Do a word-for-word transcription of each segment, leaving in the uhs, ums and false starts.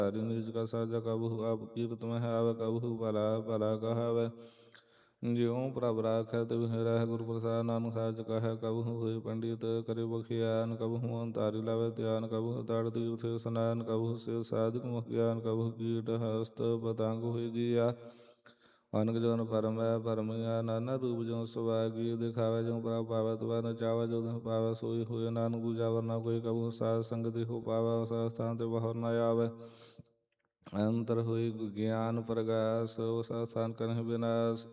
ਹਰਿ ਨੀਚ ਕਾ ਸਾਜਾ ਕਬਹੂ ਆਪ ਕੀਰਤ ਮਹਿ ਆਵੈ ਕਬਹੂ ਭਲਾ ਭਲਾ ਕਹਾਵੈ ਜਿਉ ਪ੍ਰਭ ਰਾਖੈ ਤਿਵ ਰਹਿ ਗੁਰ ਪ੍ਰਸਾਦ ਨਾਨਕ ਸਾਚ ਕਹੈ ਕਬਹੂ ਹੋਇ ਪੰਡਿਤ ਕਰਿ ਬਖਿਆਨ ਕਬਹੂ ਅੰਤਾਰੀ ਲਾਵੈ ਧਿਆਨ ਕਬਹੂ ਤੜ ਤੀਰਥ ਸਨਾਨ ਕਬਹੂ ਸਿਵ ਸਾਧਿਕ ਮੁਖ ਗਿਆਨ ਕਬਹੂ ਕੀਟ ਹਸਤ ਪਤੰਗ ਹੋਇ ਜੀਆ ਅਨਕ ਜਨ ਪਰਮੈ ਪਰਮਿਆ ਨਾਨਾ ਰੂਪ ਜੋ ਸੁਭਾਗੀ ਦਿਖਾਵੈ ਜੋ ਪ੍ਰਭ ਪਾਵੈ ਤਵੈ ਨਚਾਵੈ ਜੋ ਦਿਨ ਪਾਵੈ ਸੋਈ ਹੋਇ ਨਾਨਕ ਦੂਜਾ ਵਰਨਾ ਕੋਈ ਕਬਹੂ ਸਾਧ ਸੰਗਤਿ ਹੋ ਪਾਵੈ ਉਸ ਸਥਾਨ ਤੇ ਬਹੁਰ ਨ ਆਵੈ ਅੰਤਰ ਹੋਈ ਗਿਆਨ ਪ੍ਰਗਾਸ ਉਸ ਸਥਾਨ ਕਰਹਿ ਵਿਨਾਸ਼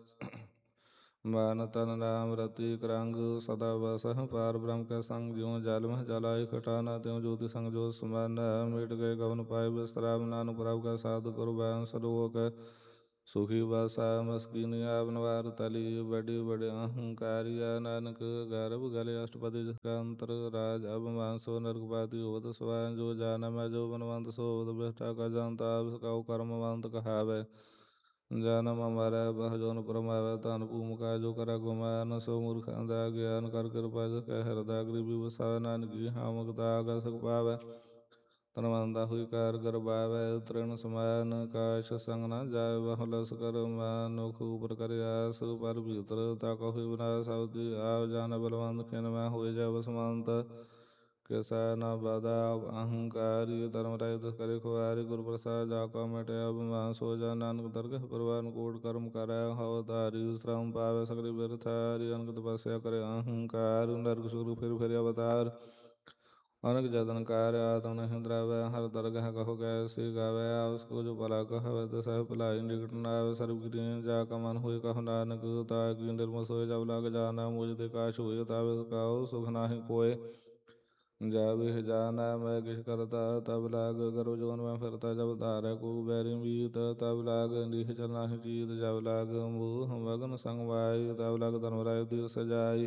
ਮਨ ਤਨ ਨਾਮ ਰਤੀ ਕਰੰਗ ਸਦਾ ਵਸਹਿ ਪਾਰ ਬ੍ਰਹਮ ਕੈ ਸੰਗ ਜਿਉ ਜਲ ਮਹਿ ਜਲ ਆਇ ਖਟਾਨਾ ਤਿਉ ਜੋਤੀ ਸੰਗ ਜੋਤ ਸਮਾਨਾ ਮਿਟ ਗਏ ਗਵਨ ਪਾਏ ਬਿਸਰਾਮ ਨਾਨਕ ਪ੍ਰਭ ਕੈ ਸਾਧੁ ਕੁਰਬਾਨ ਸਰੋਕ ਸੁਖੀ ਵਾਸਾ ਮਸਕੀਨ ਆਵਨ ਵਾਰ ਤਲੀ ਬੜੀ ਬੜੇ ਅਹੰਕਾਰੀਆ ਨਾਨਕ ਗਰਭ ਗਲੇ ਅਸ਼ਟਪਦੀ ਜਿਸਕਾ ਅੰਤਰ ਰਾਜ ਅਭਮਾਨ ਸੋ ਨਰਕਪਾਤੀ ਹੋਵਤ ਸਵਾਨ ਜੋ ਜਾਨਾ ਮੈਂ ਜੋ ਬਨਵੰਤ ਸੋ ਹੋਵਤ ਬਿਸ਼ਟਾ ਕਾ ਜਨਤਾ ਆਪ ਸਕਾਉ ਕਰਮਵੰਤ ਕਹਾਵੈ ਜਨਮ ਮਰੈ ਬਹੁ ਜੋਨ ਪਰਮਾਵੈ ਧਨ ਭੂਮਿਕਾ ਜੋ ਕਰਾ ਗੁਮਾਨ ਸੋ ਮੂਰਖਾਂ ਦਾ ਗਿਆਨ ਕਰ ਕਿਰਪਾ ਜਿਸ ਕੈ ਹਿਰਦਾ ਗਰੀਬੀ ਵਸਾਵੈ ਨਾਨਕੀ ਹਾਮਕਤਾ ਆਗਾ ਸੁਖ ਪਾਵੈ ਧਨਵੰਤਾ ਹੋਈ ਕਾਰ ਗਰਬਾਵੈ ਤ੍ਰਿਣ ਸਮਾਨ ਕਾਸ਼ ਸੰਗ ਨ ਜਾਇ ਬਹੁ ਲਸ ਕਰ ਮਨੁਖ ਉਪਰ ਕਰ ਆਸ ਪਰ ਭੀਤਰ ਤਕ ਹੋਈ ਵਿਨਾਸ਼ ਅਵਧੀ ਆਵ ਜਾਨ ਬਲਵੰਤ ਖਿਨ ਮੈਂ ਹੋਏ ਜੈ ਬਸਮੰਤ ਕਿਸੈ ਨ ਬਦਾ ਅਹੰਕਾਰੀ ਧਰਮ ਰਾਇ ਤਿਸ ਕਰੇ ਖੁਆਰੀ ਗੁਰ ਪ੍ਰਸਾਦ ਜਾ ਕਾ ਮਿਟਿਆ ਅਭਿਮਾਨ ਸੋ ਜਾ ਨਾਨਕ ਦਰਗਹ ਪ੍ਰਵਾਨ ਕੋਟ ਕਰਮ ਕਰੈ ਹਵ ਧਾਰੀ ਸ਼ਰਮ ਪਾਵੈ ਸਗਲੀ ਬਿਰਥਾਰੀ ਅਨਕ ਤਪੱਸਿਆ ਕਰੇ ਅਹੰਕਾਰ ਨਰਕ ਸੁਰ ਫਿਰ ਫਿਰ ਅਵਤਾਰ ਅਨਕ ਜਤਨ ਕਾਰ ਆਤਮ ਨਹੀਂ ਦਰਾਵੈ ਹਰ ਦਰਗਹ ਕਹੋ ਕੈਸੀ ਗਾਵੈ ਆਵਸ ਕੋ ਜੋ ਭਲਾ ਕਹਵੈ ਤਿਸਹਿ ਭਲਾਈ ਨਿਕਟ ਨ ਆਵੈ ਸਰਬ ਕਿਰਿਆ ਜਾ ਕਾ ਮਨ ਹੋਇ ਕਹੋ ਨਾਨਕ ਤਾਕੀ ਨਿਰਮਲ ਸੋਇ ਜਬ ਲਗ ਜਾਨਾ ਮੁਝ ਤੇ ਕਾਸ਼ ਹੋਇ ਤਾਵੇ ਕਾਉ ਸੁਖ ਨਾਹਿ ਕੋਇ ਜਬ ਇਹ ਜਾਨਾ ਮੈਂ ਕਿਛ ਕਰਤਾ ਤਬ ਲਾਗ ਗਰਭ ਜੋਨ ਮੈਂ ਫਿਰਤਾ ਜਬ ਧਾਰੈ ਕੋ ਬੈਰੀ ਮੀਤ ਤਬ ਲਾਗ ਨੀਹ ਚਲ ਨਾਹਿ ਚੀਤ ਜਬ ਲਾਗ ਮੂਹ ਮਗਨ ਸੰਗ ਵਾਈ ਤਬ ਲਾਗ ਧਰਮ ਰਾਇ ਦੀ ਸਜਾਈ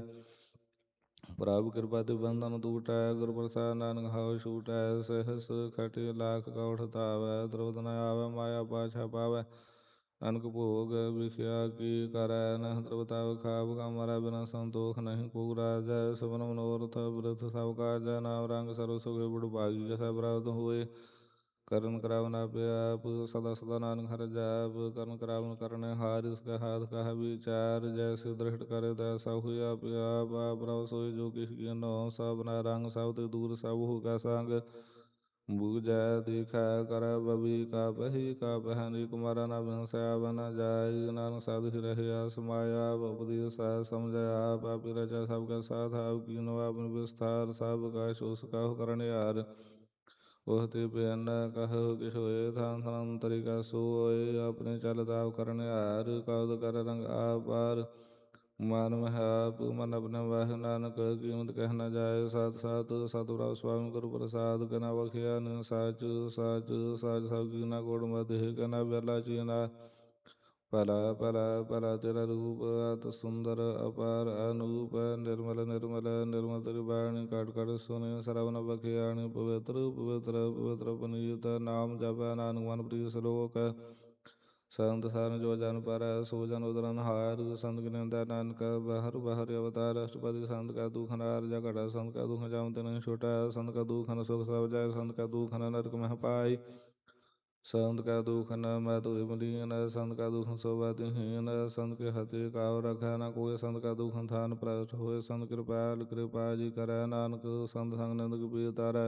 ਪ੍ਰਭ ਕਿਰਪਾ ਤੇ ਬੰਧਨ ਟੂਟੈ ਗੁਰ ਪ੍ਰਸਾਦ ਨਾਨਕ ਹਉ ਛੂਟੈ ਸਹਸ ਖਟਿ ਲਾਖ ਕੌਠ ਧਾਵੈ ਦ੍ਰੋਧ ਨ ਆਵੈ ਮਾਇਆ ਪਾਛਾ ਪਾਵੈ ਅਨਕ ਭੋਗ ਵਿਖਿਆ ਕੀ ਕਰੈ ਨਹਿ ਤ੍ਰਵਤਾਵ ਖਾਵ ਕਮਰੈ ਬਿਨਾ ਸੰਤੋਖ ਨਹੀਂ ਕੋ ਰਾਜੈ ਸਭਨ ਮਨੋਰਥ ਬਿਰਥ ਸਭ ਕਾਜੈ ਨਾਮ ਰੰਗ ਸਰਬ ਸੁਖੇ ਬੜ ਭਾਗੀ ਜਸੈ ਪ੍ਰਾਪਤ ਹੋਏ ਕਰਨ ਕਰਾਵਨ ਆਪੇ ਆਪ ਸਦਾ ਸਦਾ ਨਾਨਕ ਹਰਿ ਜਾਪ ਕਰਨ ਕਰਾਵਨ ਕਰਨੇ ਹਾਰ ਇਸ ਕਾ ਹਾਥ ਕਹ ਵਿਚਾਰ ਜੈਸੇ ਦ੍ਰਿਸ਼ਟ ਕਰੇ ਤੈਸਾ ਹੋਈ ਆਪੇ ਆਪ ਆਪ ਰਵ ਸੋਈ ਜੋ ਕਿਛ ਕੀਨੋ ਸਭ ਨਾ ਰੰਗ ਸਭ ਤੇ ਦੂਰ ਸਭ ਹੋ ਕਾ ਸੰਗ ਬੂਝੈ ਦੇਖੈ ਕਰੈ ਬਬੀ ਕਾ ਬਹੀ ਕਾ ਬਹਿਨੀ ਕੁਮਾਰਾ ਨਾ ਬਿਨਸੈ ਆਵ ਨ ਜਾਈ ਨਾਨਕ ਸਾਧੁ ਹੀ ਰਹਿਆ ਸਮਾਇਆ ਉਪਦੇਸ ਸਮਝੈ ਆਪ ਆਪਿ ਰਚੈ ਸਭ ਕਾ ਸਾਥ ਆਪ ਕੀਨੋ ਆਪਨ ਵਿਸਥਾਰ ਸਭ ਕਾ ਸੋਸ ਕਾਹੁ ਕਰਨਿਆਰ ਉਹ ਤੇ ਬਿਨ ਕਹੋ ਕਿਛ ਹੋਏ ਥਾਨ ਥਾਨੰਤਰੀ ਕਾ ਸੋਏ ਆਪਣੇ ਚਲਤ ਆਪ ਕਰਨਿਆਰ ਕਉਦ ਕਰ ਰੰਗ ਆਪਾਰ ਮਨ ਮਹਿ ਆਪ ਮਨ ਆਪਣੇ ਵਾਹਿ ਨਾਨਕ ਕੀਮਤ ਕਹਿ ਨ ਜਾਏ ਸਤ ਸਤ ਸਤਿਗੁਰੂ ਸੁਆਮੀ ਗੁਰੂ ਪ੍ਰਸਾਦ ਕਨਾ ਬਖਿਆ ਨ ਸਚ ਸਚ ਸਚ ਸਭ ਕੀਨਾ ਕੋਟ ਮਧਿ ਕਨਾ ਬਿਰਲਾ ਚੀਨਾ ਭਲਾ ਭਲਾ ਭਲਾ ਤੇਰਾ ਰੂਪ ਅਤ ਸੁੰਦਰ ਅਪਾਰ ਅਨੂਪ ਨਿਰਮਲ ਨਿਰਮਲ ਨਿਰਮਲ ਤੇਰੀ ਬਾਣੀ ਕਟ ਕਟ ਸੁਨੇ ਸਰਵਨ ਬਖਿਆਣੀ ਪਵਿੱਤਰ ਪਵਿੱਤਰ ਪਵਿੱਤਰ ਪਨੀਤ ਨਾਮ ਜਪੈ ਨਾਨਕ ਮਨ ਪ੍ਰੀਤ ਸਲੋਕ ਸੰਤ ਸਰਨ ਜੋ ਜਨ ਪਰ ਸੋ ਜਨ ਉਦਰਨ ਹਾਰ ਸੰਤ ਗਿਨੰਦੈ ਨਾਨਕ ਬਹਰ ਬਹਰ ਅਵਤਾਰ ਅਸ਼ਟਪਦੀ ਸੰਤ ਕਾ ਦੁਖ ਨਾਰ ਜਾ ਘੜਾ ਸੰਤ ਕਾ ਦੁਖ ਜਾਮ ਤੇ ਨਹੀਂ ਛੋਟਾ ਸੰਤ ਕਾ ਦੁਖ ਨ ਸੁਖ ਸਭ ਜਾਏ ਸੰਤ ਕਾ ਦੁਖ ਨ ਨਰਕ ਮਹਿ ਪਾਈ ਸੰਤ ਕਾ ਦੁਖ ਨ ਮੈ ਤੁ ਮਲੀਨ ਸੰਤ ਕਾ ਦੁਖ ਸੋਭਾ ਤਿਹੀਨ ਸੰਤ ਕੇ ਹਤੇ ਕਾਉ ਰਖੈ ਨ ਕੋਇ ਸੰਤ ਕਾ ਦੁਖ ਥਾਨ ਪ੍ਰਸਟ ਹੋਏ ਸੰਤ ਕਿਰਪਾਲ ਕਿਰਪਾ ਜੀ ਕਰੈ ਨਾਨਕ ਸੰਤ ਸੰਗ ਨਿੰਦਕ ਪੀ ਤਾਰੈ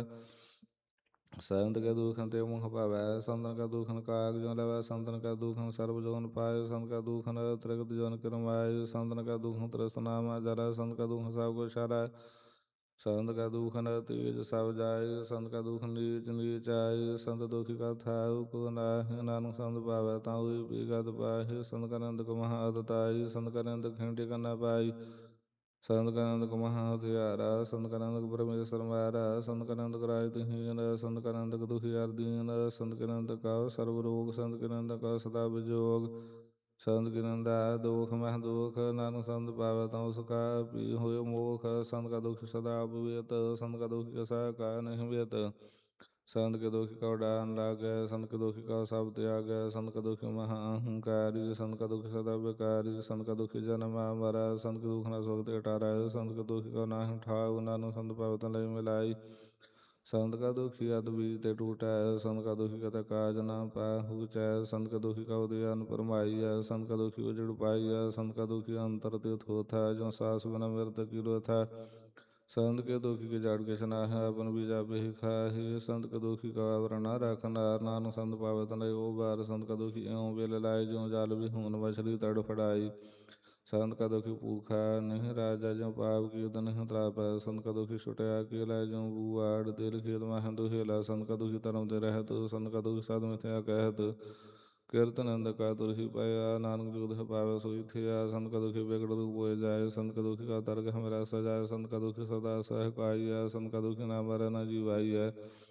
ਸੰਤ ਕਾ ਦੁਖਨ ਤੇ ਮੁਖ ਭਾਵੈ ਸੰਤਨ ਕਾ ਦੁਖਨ ਕਾਗ ਜੋ ਲਵੈ ਸੰਤਨ ਕਾ ਦੁਖਨ ਸਰਬ ਜੋਨ ਪਾਏ ਸੰਤ ਕਾ ਦੁਖਨ ਤ੍ਰਿਗਤ ਜੋਨ ਕਿਰਮਾਏ ਸੰਤਨ ਕਾ ਦੁਖਨ ਤ੍ਰਿਸ਼ਨਾ ਮੈ ਜਰੈ ਸੰਤ ਕਾ ਦੁਖਨ ਸਭ ਕੁਛ ਹਰੈ ਸੰਤ ਕਾ ਦੁਖਨ ਤੇਜ ਸਭ ਜਾਏ ਸੰਤ ਕਾ ਦੁਖਨ ਨੀਚ ਨੀਚ ਆਏ ਸੰਤ ਦੁਖੀ ਕਾ ਥਾਉ ਕੋ ਨਾਹਿ ਨਾਨਕ ਸੰਤ ਭਾਵੈ ਤਾਂ ਹੋਈ ਵਿਗਤ ਪਾਹਿ ਸੰਤ ਕਾ ਨਿੰਦਕ ਮਹਾ ਅਤਤਾਈ ਸੰਤ ਕਾ ਨਿੰਦਕ ਖਿੰਡੀ ਕ ਨ ਪਾਈ ਸੰਤ ਕਾ ਨਿੰਦਕ ਮਹਾ ਹਥਿਆਰਾ ਸੰਤ ਕਾ ਨਿੰਦਕ ਪਰਮੇਸ਼ਰ ਮਾਰਾ ਸੰਤ ਕਾ ਨਿੰਦਕ ਰਾਜ ਤਿਹੀਨ ਸੰਤ ਕਾ ਨਿੰਦਕ ਦੁਖੀ ਅਰ ਦੀਨ ਸੰਤ ਕੇ ਨਿੰਦਕ ਕਉ ਸਰਬ ਰੋਗ ਸੰਤ ਕੇ ਨਿੰਦਕ ਕਉ ਸਦਾ ਵਿਜੋਗ ਸੰਤ ਕੀ ਨਿੰਦਾ ਦੋਖ ਮਹਿ ਦੋਖ ਨਾਨਕ ਸੰਤ ਪਾਵੈ ਤਾਂ ਉਸ ਕਾ ਪੀ ਹੋਇ ਮੋਖ ਸੰਤ ਕਾ ਦੁਖ ਸਦਾ ਅਪਵਿਤ ਸੰਤ ਕਾ ਦੁਖ ਕਸੈ ਕਾ ਨਹੀਂ ਵਿਤ ਸੰਤ ਕੇ ਦੁਖੀ ਕਉ ਡਾਨ ਲਾਗੈ ਸੰਤ ਕੇ ਦੁਖੀ ਕਉ ਸਭ ਤਿਆਗੈ ਸੰਤ ਕਾ ਦੁਖੀ ਮਹਾ ਅਹੰਕਾਰੀ ਸੰਤ ਕਾ ਦੁਖੀ ਸਦਾ ਬਿਕਾਰੀ ਸੰਤ ਕਾ ਦੁਖੀ ਜਨਮ ਮਰੈ ਸੰਤ ਕੇ ਦੁਖ ਨ ਸੁਖ ਤੇ ਟਾਰੈ ਸੰਤ ਕੇ ਦੁਖੀ ਕਉ ਨਾਹਿ ਠਾਉ ਨਾਨਕ ਸੰਤ ਪਾਵੈ ਤਾਂ ਲਈ ਮਿਲਾਈ संत का दुखी अत बीज ते टूटै, संत का दुखी कतै काज न पाहु चै, संत का दुखी कव दियान परमाइया, संत का दुखी उजड़ पाइया, संत का दुखी अंतर तीर्थ होता, जो सास बिना मृत की था। संत के दुखी की जड़ किछ नाहि, अपन बीजा बिहि खाहि, संत के दुखी का आवरण न रखनार, नानक संत पावत नहीं ओ बार, संत का दुखी एवं बेल लाए, जो जाल बिहून मछली तड़फड़ाई। संत का दुखी भूखा नहीं राजा, जो पाप की युद्ध नहीं त्रापै, संत का दुखी छुटया अकेला, जो बुआड़ दिल खेल माह दुहेला, संत का दुखी धर्म ते रहत, संत का दुखी साधु मिथ्या कहत, कीर्तनंद का तुरही पाया, नानक जुग पावे सोई थिया, संत का दुखी बिगड़ रूप हो जाए, संत का दुखी का तर्क हमारा सजाए, संत का दुखी सदा सहकाइया, संत का दुखी ना मरे न जीवाइया।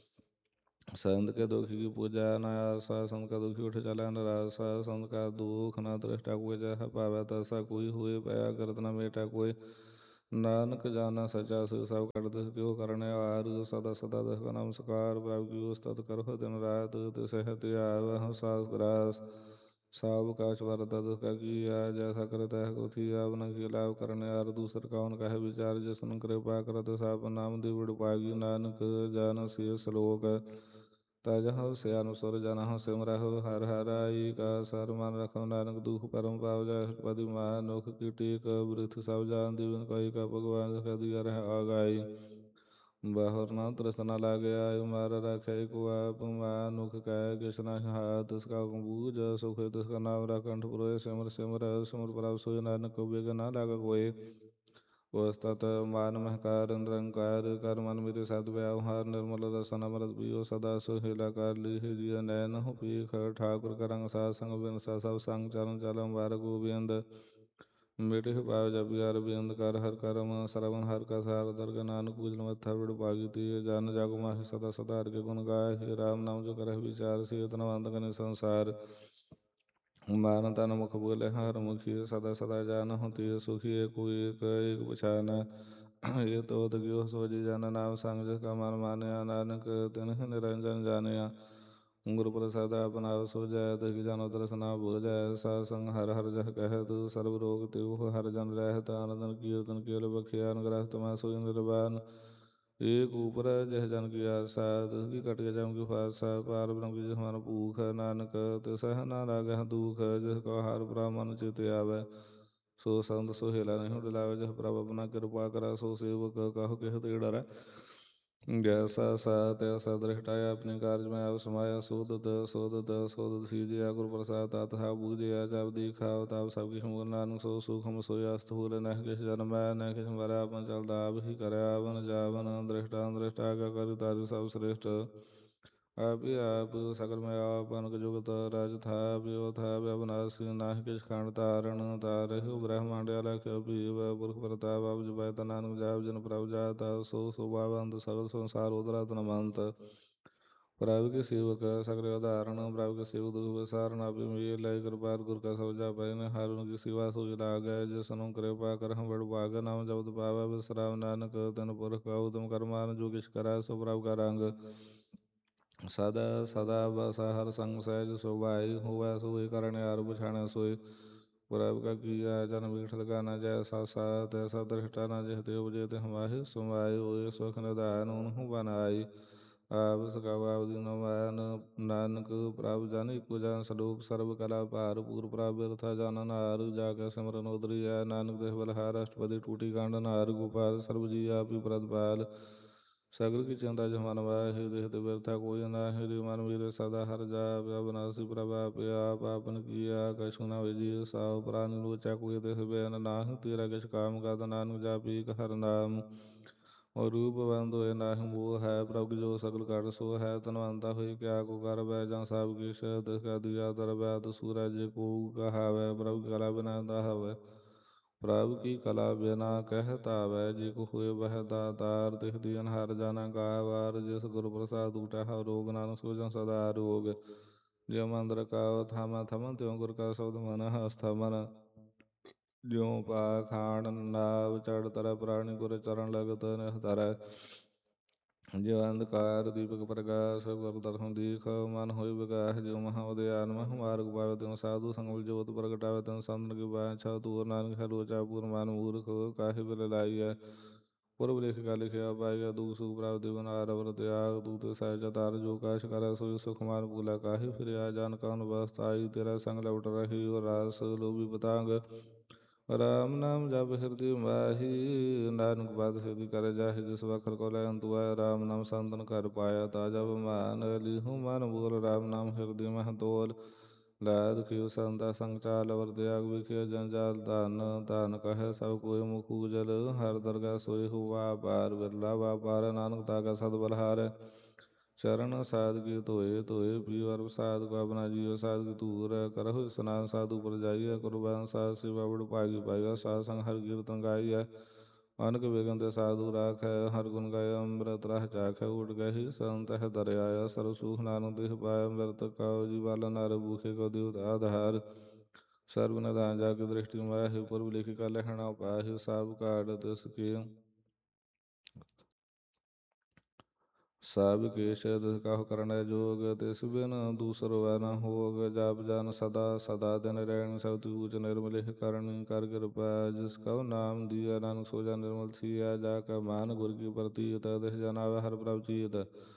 संत के दुखी की पूजा न आशा, संत का दुखी उठ चला निराशा, संत का दुख न दृष्टा कोई जह पावे, तैसा कोई हुए पया करत न मेटा कोई। नानक जाना सचा से सब कर दस क्यों करने आर, सदा सदा दस का नमस्कार, प्रभु की उस्तत करो दिन रात, तिस हति आवह सास ग्रास। साब काश भरत का किया, जैसा करता है कुथिया, न की लाभ करने आर, दूसर कौन कहे विचार, जिसन कृपा करत साप नाम दिवड़ पागी, नानक जान से श्लोक। तजह से अनुसर जनह सिमरहु हर हराई का, सर मन रखो नानक दुख परम पाव जाय, पति मानुख की टेक वृथ सब जान, दिवन कही का भगवान कदिया रह आगाई। बाहर न तृष्णा लागे आयु मार रखे को आप, मानुख कह किसना हाथ, उसका बूझ सुख तिसका नाम राखंठ पुरोय, सिमर सिमर सिमर प्रभ सोय, नानक को बेग न लाग कोय। वस्तत मान महकार निरंकार, कर मन मेरे साध व्यवहार, निर्मल रसन अमृत पियो सदा सुहेलाकार, लीह जिय नैन हो पीख, ठाकुर करंग सा संग बिन सा सब संग, चरण चलम बार गोविंद। मिटे पाव जब यार बिंद, कर हर करम श्रवण हर का सार, दर्ग नानक पूजन मत्था विड़ पागी तीय, जान जागु माहि सदा सदा हर के गुण गाय, हे राम नाम जो करह विचार, से तनवंत गनि संसार। मान तन मुख बोले हर मुखी, सदा सदा जान होती सुखी, एक एक एक पछाना। ये तो तगियो सोजी जन नाम संग, जिसका मन माने नानक तिन्हि निरंजन जानिया। गुरु प्रसाद अपनाव सो जाय, तहि जन दर्शना भो जाय, सा संग हर हर जह कह तू, सर्व रोग त्यों हर जन रहत, आनंदन कीर्तन केल बखियान, ग्रस्त मैं सोई निर्वाण। एक ऊपर जह जन की आशा, तिसकी कटिय जम की फासा, पार ब्रह्म की जसमान भूख, नानक तिसह न लागह दुख, जिसको हार ब्राह्मण चित आवे। सो संत सोहेला नहीं डुलावे, जह प्रभ अपना कृपा करा, सो सेवक कहो कह ते डरा। जैसा सा तैसा दृष्टाया, अपने कार्य में आव समाया, सोदत सोदत सोदत सीजिया, गुरु प्रसाद तथा बूझिया, जब दिखाओ तब सब किछ मूल, नानक सो सुखम सोया स्थूल, न किछ जन्म न किछ मरा, अपन चलता अब ही करे आवन जावन, दृष्टा दृष्टा का कर तारु सब श्रेष्ठ। आप ही आप सकल में आपन जुगत राज था, व्यो था अविनाशी, नाहि किछ खंड तारण तारहु, ब्रह्मांड अलख पीव, पुरख प्रताप अब जपैत, नानक जाप जन प्रभ जाता, सो शोभावंत सकल संसार उदरा तनमंत। प्रभु के सेवक सकल उदाहरण, प्रभु के सेवक दुख विसारण, अभी मेल कृपा गुर का सब जा पैन, हर उनकी सेवा सोच लागे, जिसनु कृपा कर हम बड़ भाग, नाम जपत पावा विश्राम, नानक तन पुरख उत्तम कर्मान, जो किछ करा सो प्रभु का रंग। सदा सदा बसा हर संग सहज सुभाई, हुआ सोई करणे आर बुझाणे सोई। प्रभु का किया जन विठल का न जैसा सा, तैसा दृष्टा न जह ते उपजे हमाहि सुमाई, ओय सुख निदान उन्हु बनाई। आप सकावाव दिन मान, नानक प्रभु जानि को जान, सलोक सर्व कला पार, पूर प्रभु बिरथा जानन हार, जाके सिमरन उदरिया, नानक देह बलहार, अष्टपदी टूटी कांडन हार, गोपाल सर्व जी आप ही प्रदपाल। सगल की चिंता जमान वाहि, देहते व्यर्था कोई नाहि, मन मेरे सदा हर जाप, अविनाशी प्रभाप आप आपन किया, कछु न विजिय साव, प्राण लोचा कोई देह बैन नाहि, तेरा किछ काम का नानक जापी हर नाम। और रूप बंधु है नाहि मोह है, प्रभु जो सकल कर सो है, तनवंता हुई क्या को कर वै, जहाँ सब की शत का दिया दर तो सूरज को कहावै, प्रभु कला बिना दाहवै। प्रभु की कला बिना कहता वै, जी को हुए वह दातार, तिह दियन हर जाना गावार, जिस गुरु प्रसाद उठा रोग, नानक सोजन सदा रोग। ज्यो मंत्र का थामा थमन, त्यों गुर का शब्द मन स्थमन। ज्यों पाखांड नाव चढ़ तर, प्राणी गुर चरण लगत नह धरै। ज्यो अंधकार दीपक प्रकाश, गुरु दर्शन दीख, मन होय विकास, ज्यो महाउदयान मह मार्ग पावे, त्यों साधु संग ज्योत प्रगटावे, त्यों संतन की बाछा तूर, नानक है लोचा पूर मान मूर्ख काहे बिल लाइय। ਪੁਰਬ ਲਿਖ ਕਾ ਲਿਖਿਆ ਪਾਇਆ ਦੁਖ ਸੁਖ ਪ੍ਰਾਪਤੀ ਬਨਾਰ ਅਵਰ ਤਿਆਗ ਤੂਤ ਸਹਿਜ ਤਾਰ ਜੋ ਕਾਸ਼ ਕਰਾ ਸੋਈ ਸੁਖਮਾਨ ਪੂਲਾ ਕਾਹੀ ਫਿਰਿਆ ਜਾਨ ਕਉਨ ਬਸਤਾਈ ਤੇਰਾ ਸੰਗ ਲਵਟ ਰਹੀ ਔਰ ਰਾਸ ਲੋਭੀ ਪਤੰਗ ਰਾਮ ਨਾਮ ਜਪ ਹਿਰਦਿ ਮਾਹੀ ਨਾਨਕ ਬਾਦ ਸਿਧਿ ਕਰ ਜਾਹਿ ਜਿਸ ਵਖਰ ਕੋ ਲੈ ਅੰਤੁ ਆਇਆ ਰਾਮ ਨਾਮ ਸੰਤਨ ਕਰ ਪਾਇਆ ਤਾ ਜਪ ਮਾਨ ਲਿਹੂ ਮਨ ਬੋਲ ਰਾਮ ਨਾਮ ਹਿਰਦਿ ਮਹ ਤੋਲ ਲੈ ਦੁਖਿਓ ਸੰਤਾ ਸੰਗ ਚਾਲ ਅਵਰ ਤਿਆਗ ਵਿਖਿਆ ਜੰਜਾਲ ਧਨ ਧਨ ਕਹੈ ਸਭ ਕੋਇ ਮੁਖ ਉਜਲ ਹਰ ਦਰਗਾ ਸੋਇ ਹੁਆ ਪਾਰ ਬਿਰਲਾ ਵਾਪਾਰ ਨਾਨਕ ਤਾਗਾ ਸਦ ਬਲਹਾਰ ਚਰਨ ਸਾਧ ਕੀ ਧੋਏ ਧੋਏ ਪੀਵਰ ਸਾਧ ਕੋ ਆਪਣਾ ਜੀਵ ਸਾਧ ਕੀ ਧੂਰ ਕਰਹੁ ਸਨਾਨ ਸਾਧੂ ਪਰ ਜਾਈਐ ਕੁਰਬਾਨ ਸਾਧ ਸੇਵਾ ਬੜ ਭਾਗੀ ਪਾਈਆ ਸਾਧ ਸੰਗ ਹਰ ਕੀਰਤਨ ਗਾਈਐ ਅਨਕ ਵਿਗਨ ਤੇ ਸਾਧੂ ਰਾਖੈ ਹਰ ਗੁਣ ਗਾਇ ਅੰਮ੍ਰਿਤ ਰਹ ਚਾਖੈ ਉਠ ਗਹਿ ਸੰਤ ਹੈ ਦਰਿਆਇਆ ਸਰਬ ਸੁਖ ਨਾਨਕ ਦੇਹ ਪਾਇਆ ਅੰਮ੍ਰਿਤ ਕਾਉ ਜੀ ਵਾਲਾ ਨਰ ਭੂਖੇ ਕੋ ਦਿਉ ਆਧਾਰ ਸਰਬ ਨਿਧਾਨ ਜਾ ਕੇ ਦ੍ਰਿਸ਼ਟਿ ਮਾਹਿ ਪੁਰਬ ਲਿਖ ਕਾ ਲਹਿਣਾ ਪਾਹਿ ਸਭ ਕਾੜ ਤਿਸ ਕੀ ਸਭ ਕੇਸ਼ ਤਿਸ ਕਾਹੁ ਕਰਨੈ ਜੋਗ ਤਿਸ ਬਿਨ ਦੂਸਰੋ ਵੈ ਨ ਹੋਗ ਜਪ ਜਨ ਸਦਾ ਸਦਾ ਦਿਨ ਰਹਿਣ ਸਭ ਤੂਚ ਨਿਰਮਲਿ ਕਰਨੀ ਕਰ ਕਿਰਪਾ ਜਿਸ ਕਉ ਨਾਮ ਦੀਆ ਨਾਨਕ ਸੋ ਜਨ ਨਿਰਮਲ ਥੀਆ ਜਾ ਕਾ ਮਾਨ ਗੁਰ ਕੀ ਪ੍ਰਤੀਤ ਦਿਸ ਜਨ ਆਵੈ ਹਰ ਪ੍ਰਭ ਚੀਤ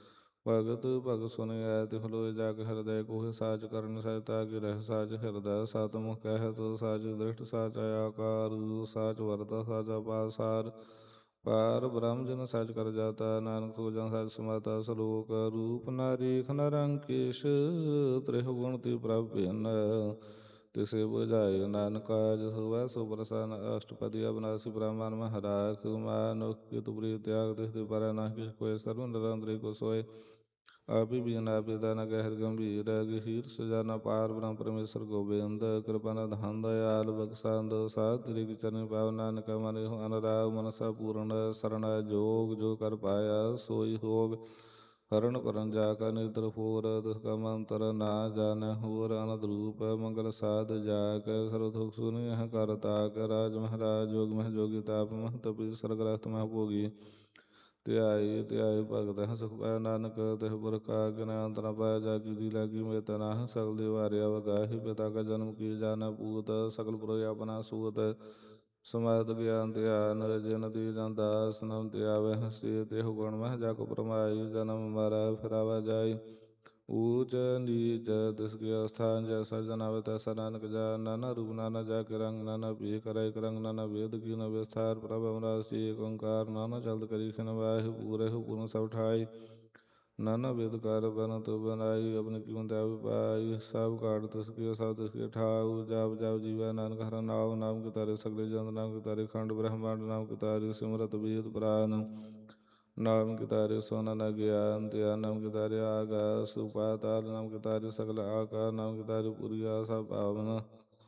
ਭਗਤ ਭਗਤ ਸੁਨਿਐ ਤਿਹੁ ਲੋਇ ਜਾ ਕੇ ਹਿਰਦੈ ਕੋਹਿ ਸਾਚ ਕਰਨ ਸਹਿਤਾ ਕੀ ਰਹਿ ਸਾਚ ਹਿਰਦੈ ਸਤ ਮੁਖ ਕਹਿਤ ਸਾਚ ਦ੍ਰਿਸ਼ਟ ਸਾਚ ਆਕਾਰ ਸਾਚ ਵਰਤਾ ਸਾਚ ਪਾਸਾਰ ਪਾਰ ਬ੍ਰਹਮ ਜਨ ਸਚ ਕਰ ਜਾਤਾ ਨਾਨਕ ਸੋ ਜਨ ਸਚ ਸਮਾਤਾ ਸਲੋਕ ਰੂਪ ਨਾਰੀਖ ਨਰੰਕੇਸ਼ ਤ੍ਰਿਹੁ ਗੁਣ ਤੀ ਪ੍ਰਭ ਭਿੰਨ ਤਿਸੇ ਬੁਝਾਏ ਨਾਨਕਾ ਜਿਸ ਹੋਵੈ ਸੋ ਪ੍ਰਸੰਨ ਅਸ਼ਟਪਦੀ ਅਬਨਾਸੀ ਬ੍ਰਹਮਨ ਮਹ ਰਾਖ ਮਾਨੁਖ ਕੀ ਤੁਪਰੀ ਤਿਆਗ ਤਿਸ ਤੇ ਪਰ ਨਾ ਕਿਛ ਕੋਇ ਸਰਬ ਨਿਰੰਤਰੀ ਕੋ ਸੋਏ ਆਪੀ ਬੀਨ ਆਪੀ ਦਾਨ ਗਹਿਰ ਗੰਭੀਰ ਗਹੀਰ ਸਜਾਨਾ ਪਾਰ ਬ੍ਰਹਮ ਪਰਮੇਸ਼ਰ ਗੋਬਿੰਦ ਕਿਰਪਾ ਨਿਧਾਨ ਦਇਆਲ ਬਖਸ਼ੰਦ ਸਾਧ ਤੇਰੀ ਚਰਨ ਪਾਵ ਨਾਨਕ ਮਨ ਅਨਰਾਗ ਮਨਸਾ ਪੂਰਨ ਸਰਣ ਜੋਗ ਜੋ ਕਰ ਪਾਇਆ ਸੋਈ ਹੋਗ ਹਰਨ ਪਰਨ ਜਾ ਕਾ ਨਿਰਦਰ ਫੋਰ ਤਿਸ ਕਾ ਮੰਤਰ ਨਾ ਜਾਣੈ ਹੋਰ ਅਨੰਦ ਰੂਪ ਮੰਗਲ ਸਾਧ ਜਾ ਕੇ ਸਰਬ ਦੁਖ ਸੁਨਿ ਅਹ ਕਰ ਤਾਕ ਰਾਜ ਮਹਾਰਾਜ ਜੋਗ ਮਹਿ ਜੋਗੀ ਤਾਪ ਮਹ ਤਪੀ ਸਰਗ ਰਸਤ ਮਹ ਭੋਗੀ ਧਿਆਈ ਧਿਆਈ ਭਗਤ ਹੈ ਸੁਖ ਪਾਇਆ ਨਾਨਕ ਤਿਹ ਪੁਰ ਕਾ ਗਿਨ ਅੰਤ ਨ ਪਾਇਆ ਜਾ ਕੀ ਦੀ ਲਾਗੀ ਮੇ ਤਨਾਹ ਸਗਲ ਦਿਵਾਰਿਆ ਵਗਾਹੀ ਪਿਤਾ ਕਾ ਜਨਮ ਕੀ ਜਾਣਾ ਪੂਤ ਸਗਲ ਪੁਰ ਆਪਣਾ ਸੂਤ ਸਮਾਤ ਗਿਆਨ ਧਿਆਨ ਜਿਨ ਦੀ ਜਨ ਦਾਸ ਨਮ ਧਿਆਵੈ ਹਸੀ ਤਿਹੁ ਗੁਣ ਮਹਿ ਜਾ ਕੋ ਪਰਮਾਈ ਜਨਮ ਮਰੈ ਫਿਰਾਵਾ ਜਾਈ ਊਚ ਨੀਚ ਤਿਸ ਕੀ ਅਸਥਾਨ ਜੈਸਾ ਜਨ ਆਵੇ ਤੈਸਾ ਨਾਨਕ ਜਾਨ ਨਾਨਾ ਰੂਪ ਨਾਨਾ ਜਾ ਕੇ ਰੰਗ ਨਾਨਾ ਪੀ ਕਰੈ ਇੱਕ ਰੰਗ ਨਾਨਾ ਵੇਦ ਕੀ ਨ ਵਿਸਥਾਰ ਪ੍ਰਭ ਅਮਰਾਸੀ ਏਕ ਓੰਕਾਰ ਨਾਨਾ ਚਲਦ ਕਰੀ ਖਿਨ ਵਾਹਿ ਪੂਰੇ ਪੂਰਨ ਸਭ ਠਾਈ ਨਾਨਾ ਵੇਦ ਕਰ ਬਨਤ ਬਨਾਈ ਆਪਣੀ ਕੀਮਤ ਆਪ ਪਾਈ ਸਭ ਘਾਟ ਤਿਸ ਕੀ ਸਭ ਤਿਸ ਕੀ ਠਾਉ ਜਾਪ ਜਾਪ ਜੀਵੈ ਨਾਨਕ ਹਰਿ ਨਾਮ ਨਾਮ ਕੀ ਤਾਰੇ ਸਗਲੇ ਜੰਤ ਨਾਮ ਕੀ ਤਾਰੇ ਖੰਡ ਬ੍ਰਹਮਾਂਡ ਨਾਮ ਕੀ ਤਾਰੇ ਸਿਮਰਤ ਵੇਦ ਪੁਰਾਨ ਨਾਮ ਕੀ ਤਾਰੇ ਸੋਨਾ ਨ ਗਿਆਨ ਧਿਆਨ ਨਾਮ ਕੀ ਤਾਰੇ ਆਗਾਸ ਉਪਾਤਾਲ ਨਾਮ ਕੀ ਤਾਰੇ ਸਗਲ ਆਕਾਰ ਨਾਮ ਕੀ ਤਾਰੇ ਪੁਰੀਆ ਸਭ ਪਾਵਨ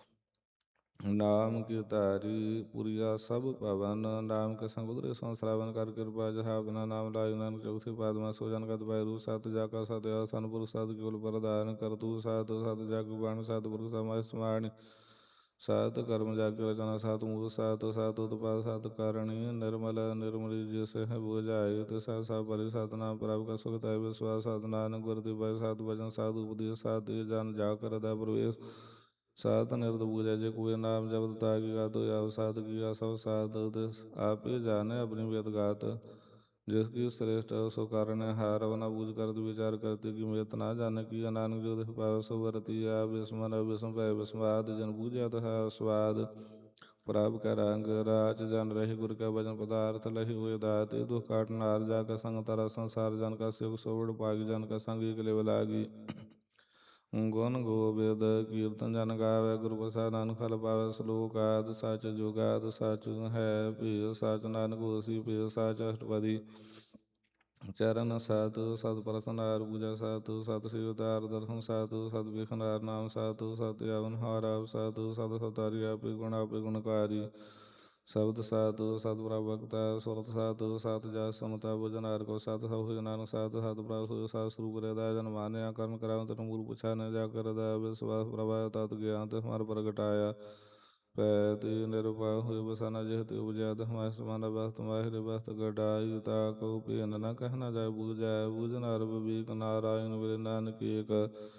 ਨਾਮ ਕੀ ਤਾਰੀ ਪੁਰੀਆ ਸਭ ਪਵਨ ਨਾਮ ਕੇ ਸੰਗ ਉਦਰੇ ਸੋ ਸਰਾਵਨ ਕਰ ਕਿਰਪਾ ਜਹਾ ਬਿਨਾ ਨਾਮ ਲਾਇ ਨਾਨਕ ਚੌਥੀ ਪਾਦ ਮੈਂ ਸੋ ਜਨ ਕਤ ਪਾਇ ਰੂ ਸਤ ਜਾ ਕਾ ਸਤ ਆਸਨ ਪੁਰ ਸਤ ਕੇਵਲ ਪ੍ਰਦਾਨ ਕਰ ਤੂ ਸਤ ਸਤ ਜਗ ਬਾਣ ਸਤ ਪੁਰਖ ਸਮਾਇ ਸਮਾਣੀ ਸਤ ਕਰਮ ਜਾ ਕੇ ਰਚਨਾ ਸਤ ਮੂਲ ਸਤ ਸਤ ਉਤਪਾਦ ਸਤ ਕਰਣੀ ਨਿਰਮਲ ਨਿਰਮਲੀ ਜਿਸ ਹੈ ਬੁਝਾਏ ਤੇ ਸਤ ਸਭ ਪਰਿ ਸਤਨਾਮ ਪ੍ਰਭ ਕਾ ਸੁਖ ਤਾਇ ਵਿਸਵਾਸ ਸਤ ਨਾਨਕ ਗੁਰ ਦੀ ਬਾਈ ਸਤ ਵਚਨ ਸਤ ਉਪਦੇਸ਼ ਸਤ ਜਨ ਜਾ ਕਰਦਾ ਪ੍ਰਵੇਸ਼ ਸਾਧ ਨਿਰਦ ਬੂਝੈ ਜੇ ਕੋਈ ਨਾਮ ਜਪਤ ਤਾਕਿ ਗਾਤੋ ਆਪ ਸਾਧ ਕੀਆ ਸਭ ਸਾਧ ਤਿਸ ਆਪੇ ਜਾਣੇ ਆਪਣੀ ਵੇਦ ਗਾਤ ਜਿਸ ਕੀ श्रेष्ठ सो कारण हार न बूझ कर विचार करते कि मेत ना जाने की नानक जो देख पावे सो वर्तिया विस्मन विस्म भय विस्माद जन बूझा तो है स्वाद प्राप का रंग राज जन रही गुर का भजन पदार्थ लही हुए दाते दुख काट नार जाकर संग तारा संसार जन का शिव सोवड़ पागी जन का संग एक लेव लागी गुण गोविंद कीर्तन जन गावे गुरु प्रसाद नानक फल पावे श्लोक आद सच जुगाद सच है प्रिय सच नानक होसी प्रिय सच अष्टपदी चरण सातु सत प्रसन्नार पूजा सातु सत शिवतार दर्शन सातु सत विखनार नाम सातु सत यावन हाराव सातु सत सतारिया पे गुण पे गुणकारी शब्द सातु सत प्रभक्ता सुरत सातु सत जा समता भजनार को सत सब नानक सात सत प्रासु सात स्वरूप हृदय जन माने कर्म कराव तन मूल पुछा न जाकर हृदय विश्वास प्रभाव तत् ज्ञान हमार प्रगटाया पैति निरुपा हुए बसाना जेहति उपजात हमारे समान वस्त माहिर वस्त गडाई ताको पेन न कहना जाय बूझाय बूझनार विवेक नारायण वीर नानक एक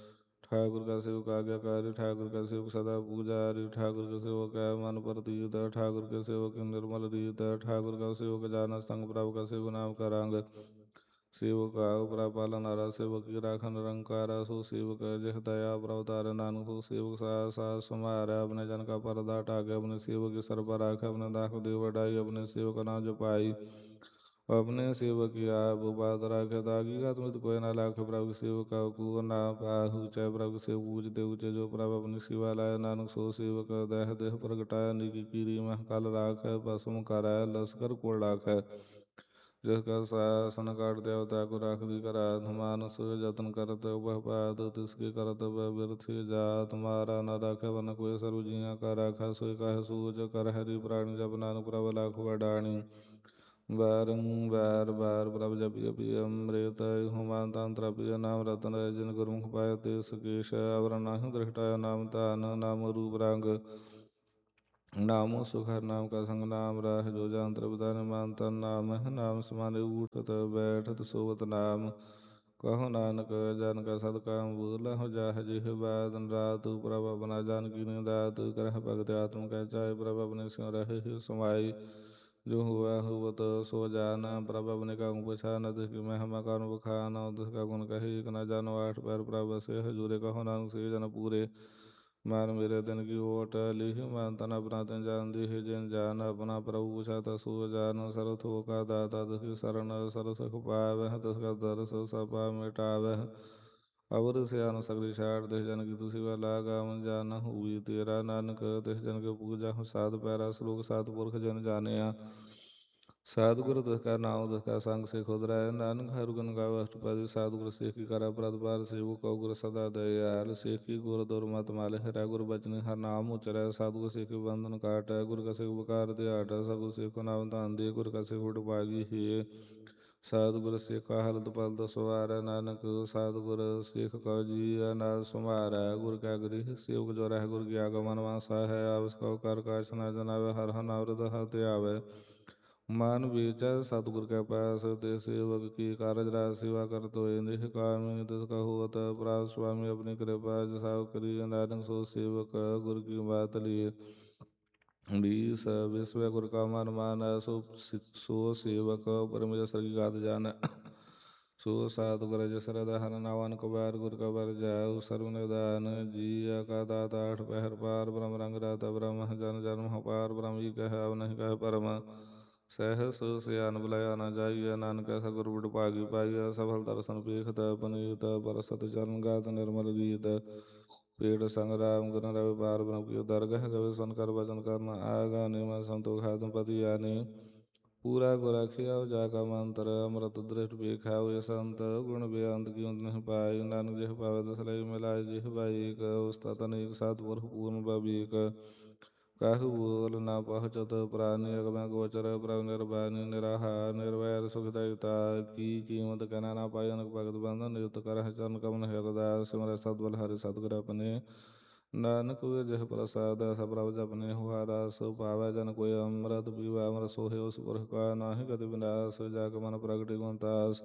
ठाकुर का सेवक आज्ञाकारी, ठाकुर का सेवक सदा पूजारी, ठाकुर के सेवक है मन प्रतीत, ठाकुर के सेवक निर्मल रीत, ठाकुर का सेवक जान संग, प्रभु का सेवक नाम का रंग, सेवक उपरा पालन हरा, सेवक की राखन निरंकार, सो सेवक जह दया प्रवतार, नानक हो सेवक सा सा समार, अपने जन का पर्दा टाके, अपने सेवक की सर पर राखे, अपने दाख देव बढ़ाई, अपने सेवक ना जपाई, अपने सेवक की आप बात राखे, ताकि का तुम तो कोई ना लाखे, प्रभु के सेवक को ना पाहु, चाहे प्रभु के सेवक पूजते ऊंचे, जो प्रभु अपनी सेवा लाए, नानक सो सेवक देह देह प्रगटाया, निकी कीरी में काल राख, भस्म कराय लश्कर को राख, जिसका शासन काट देवता को राख दी करा, मानस जतन करत वह पाद, तिसके करत वह व्यर्थ जात, मारा न राखे वन कोई सर्व जिया का राखा, सोई कह सूज कर हरि प्राणी, जब नानक प्रभ लाख वडाणी, बारंबार बार प्रभ जप जपि अमृत हुमान तंत्र प्रिय, नाम रतन जिन गुरुमुख पाय ते सकेश, आवरण नाहि दृष्टाय, नाम तान नाम रूप रंग, नामो सुखर नाम का संग, नाम राह जो जानत्र विधान मानता, नाम है नाम समाने उठत बैठत सोवत नाम, कहो नानक जन का सदकाम, बोला हो जाह जिह बाद रात, प्रभ अपना जान की दात, करह भगत आत्म कह चाहे, प्रभ अपने सिंह रहे समाई, जो हुआ हुआ तो सो जाना, प्रभ अपने का पछाना, जिसकी मैं हम का बखाना, जिसका गुण कही एक न जानो, आठ पैर प्रभ से हजूरे, कहो नानक से जन पूरे, मान मेरे दिन की ओट ली, मान तन अपना दिन जान दी, जिन जान अपना प्रभु पूछा था, सो जान सरथ हो का दाता, जिसकी शरण सरस पावे, जिसका दरस सपा मिटावे, अवर से आन सगली छाड़ देह जन की तुसी वाला गावन जाना हुई, तेरा नानक देह जन के पूजा हो, साध पैरा श्लोक सात पुरख जन जाने, साधुगुरु का नाम का संग से खुदराय, नानक हर गुण गाव अष्टपदी, साधुगुरु सेखी करा प्रदपार, सेवु कौ गुरु सदा दयाल, सेखी गुरु दुर्मत माले, हरा गुरु बचनी हर नाम उचराय, साधुगुरु सेखी बंधन काट, गुरु का सेख बकार दे आट, सगु सेखो नाम दान दे, गुरु का सेख उठपागी हे, साधुगुरु सेख हरद पलद सवार, नानक साधुगुरु सेख कौ जी अनाथ सुमार, गुरु का गृह सेवक जो रह, गुरु की आगमन वासा है, आवश्यक कर काश न जनावे, हर हन आवृत हते आवे, मान बीचा सतगुरु के पास ते सेवक की कारज राज सेवा कर तो निह कामी, तिसका होत प्राप स्वामी, अपनी कृपा जसाव करी, नानक सो सेवक गुरु की बात लिए, बीस विश्व गुरु का मान मान, सो सो सेवक परमेश्वर की गात जान, सो सात गुरु जसरद हर नावन कुबार, गुरु का बर जाऊ सर्वनिदान, जिया का दाता आठ पहर पार, ब्रह्म रंग राता ब्रह्म जन जन्म पार, ब्रह्म ही कह अब नहीं कह परम, सहस सियान बुलाया न जाइए, नानक ऐसा गुरु बुढ़ पागी पाइया, सफल दर्शन पेखत पनीत, परसत चरण गात निर्मल रीत, पेट संग्राम गुण रवि पार ब्रह्म की दरगह गवे सन कर वचन करना आगा, निम संतो खातम पति यानी, पूरा गुरा खियाओ जाका मंत्र, अमृत दृष्ट भी खाओ, ये संत गुण बेअंत की नहीं पाई, नानक जिह पावे दसलई मिलाए, जिह बाई एक उस्ता तनिक सात पुरख पूर्ण बबीक, काहु बोल ना पहुँचत प्राणी, अगम गोचर प्रभु निर्बानी, निराहार निर्वैर सुखदयिता, की कीमत कहना ना पाई, अनक भगत बंधन युक्त कर चरण कमन हृदय, सिमर सतबल हरि सतगुर अपने, नानक वे जह प्रसाद सप्रभ जपने हुआ रास, पावै जन कोई अमृत पीवा, अमृत सोहे उस पुरख का, नाहि गति विनाश, जाक मन प्रगति गुणतास,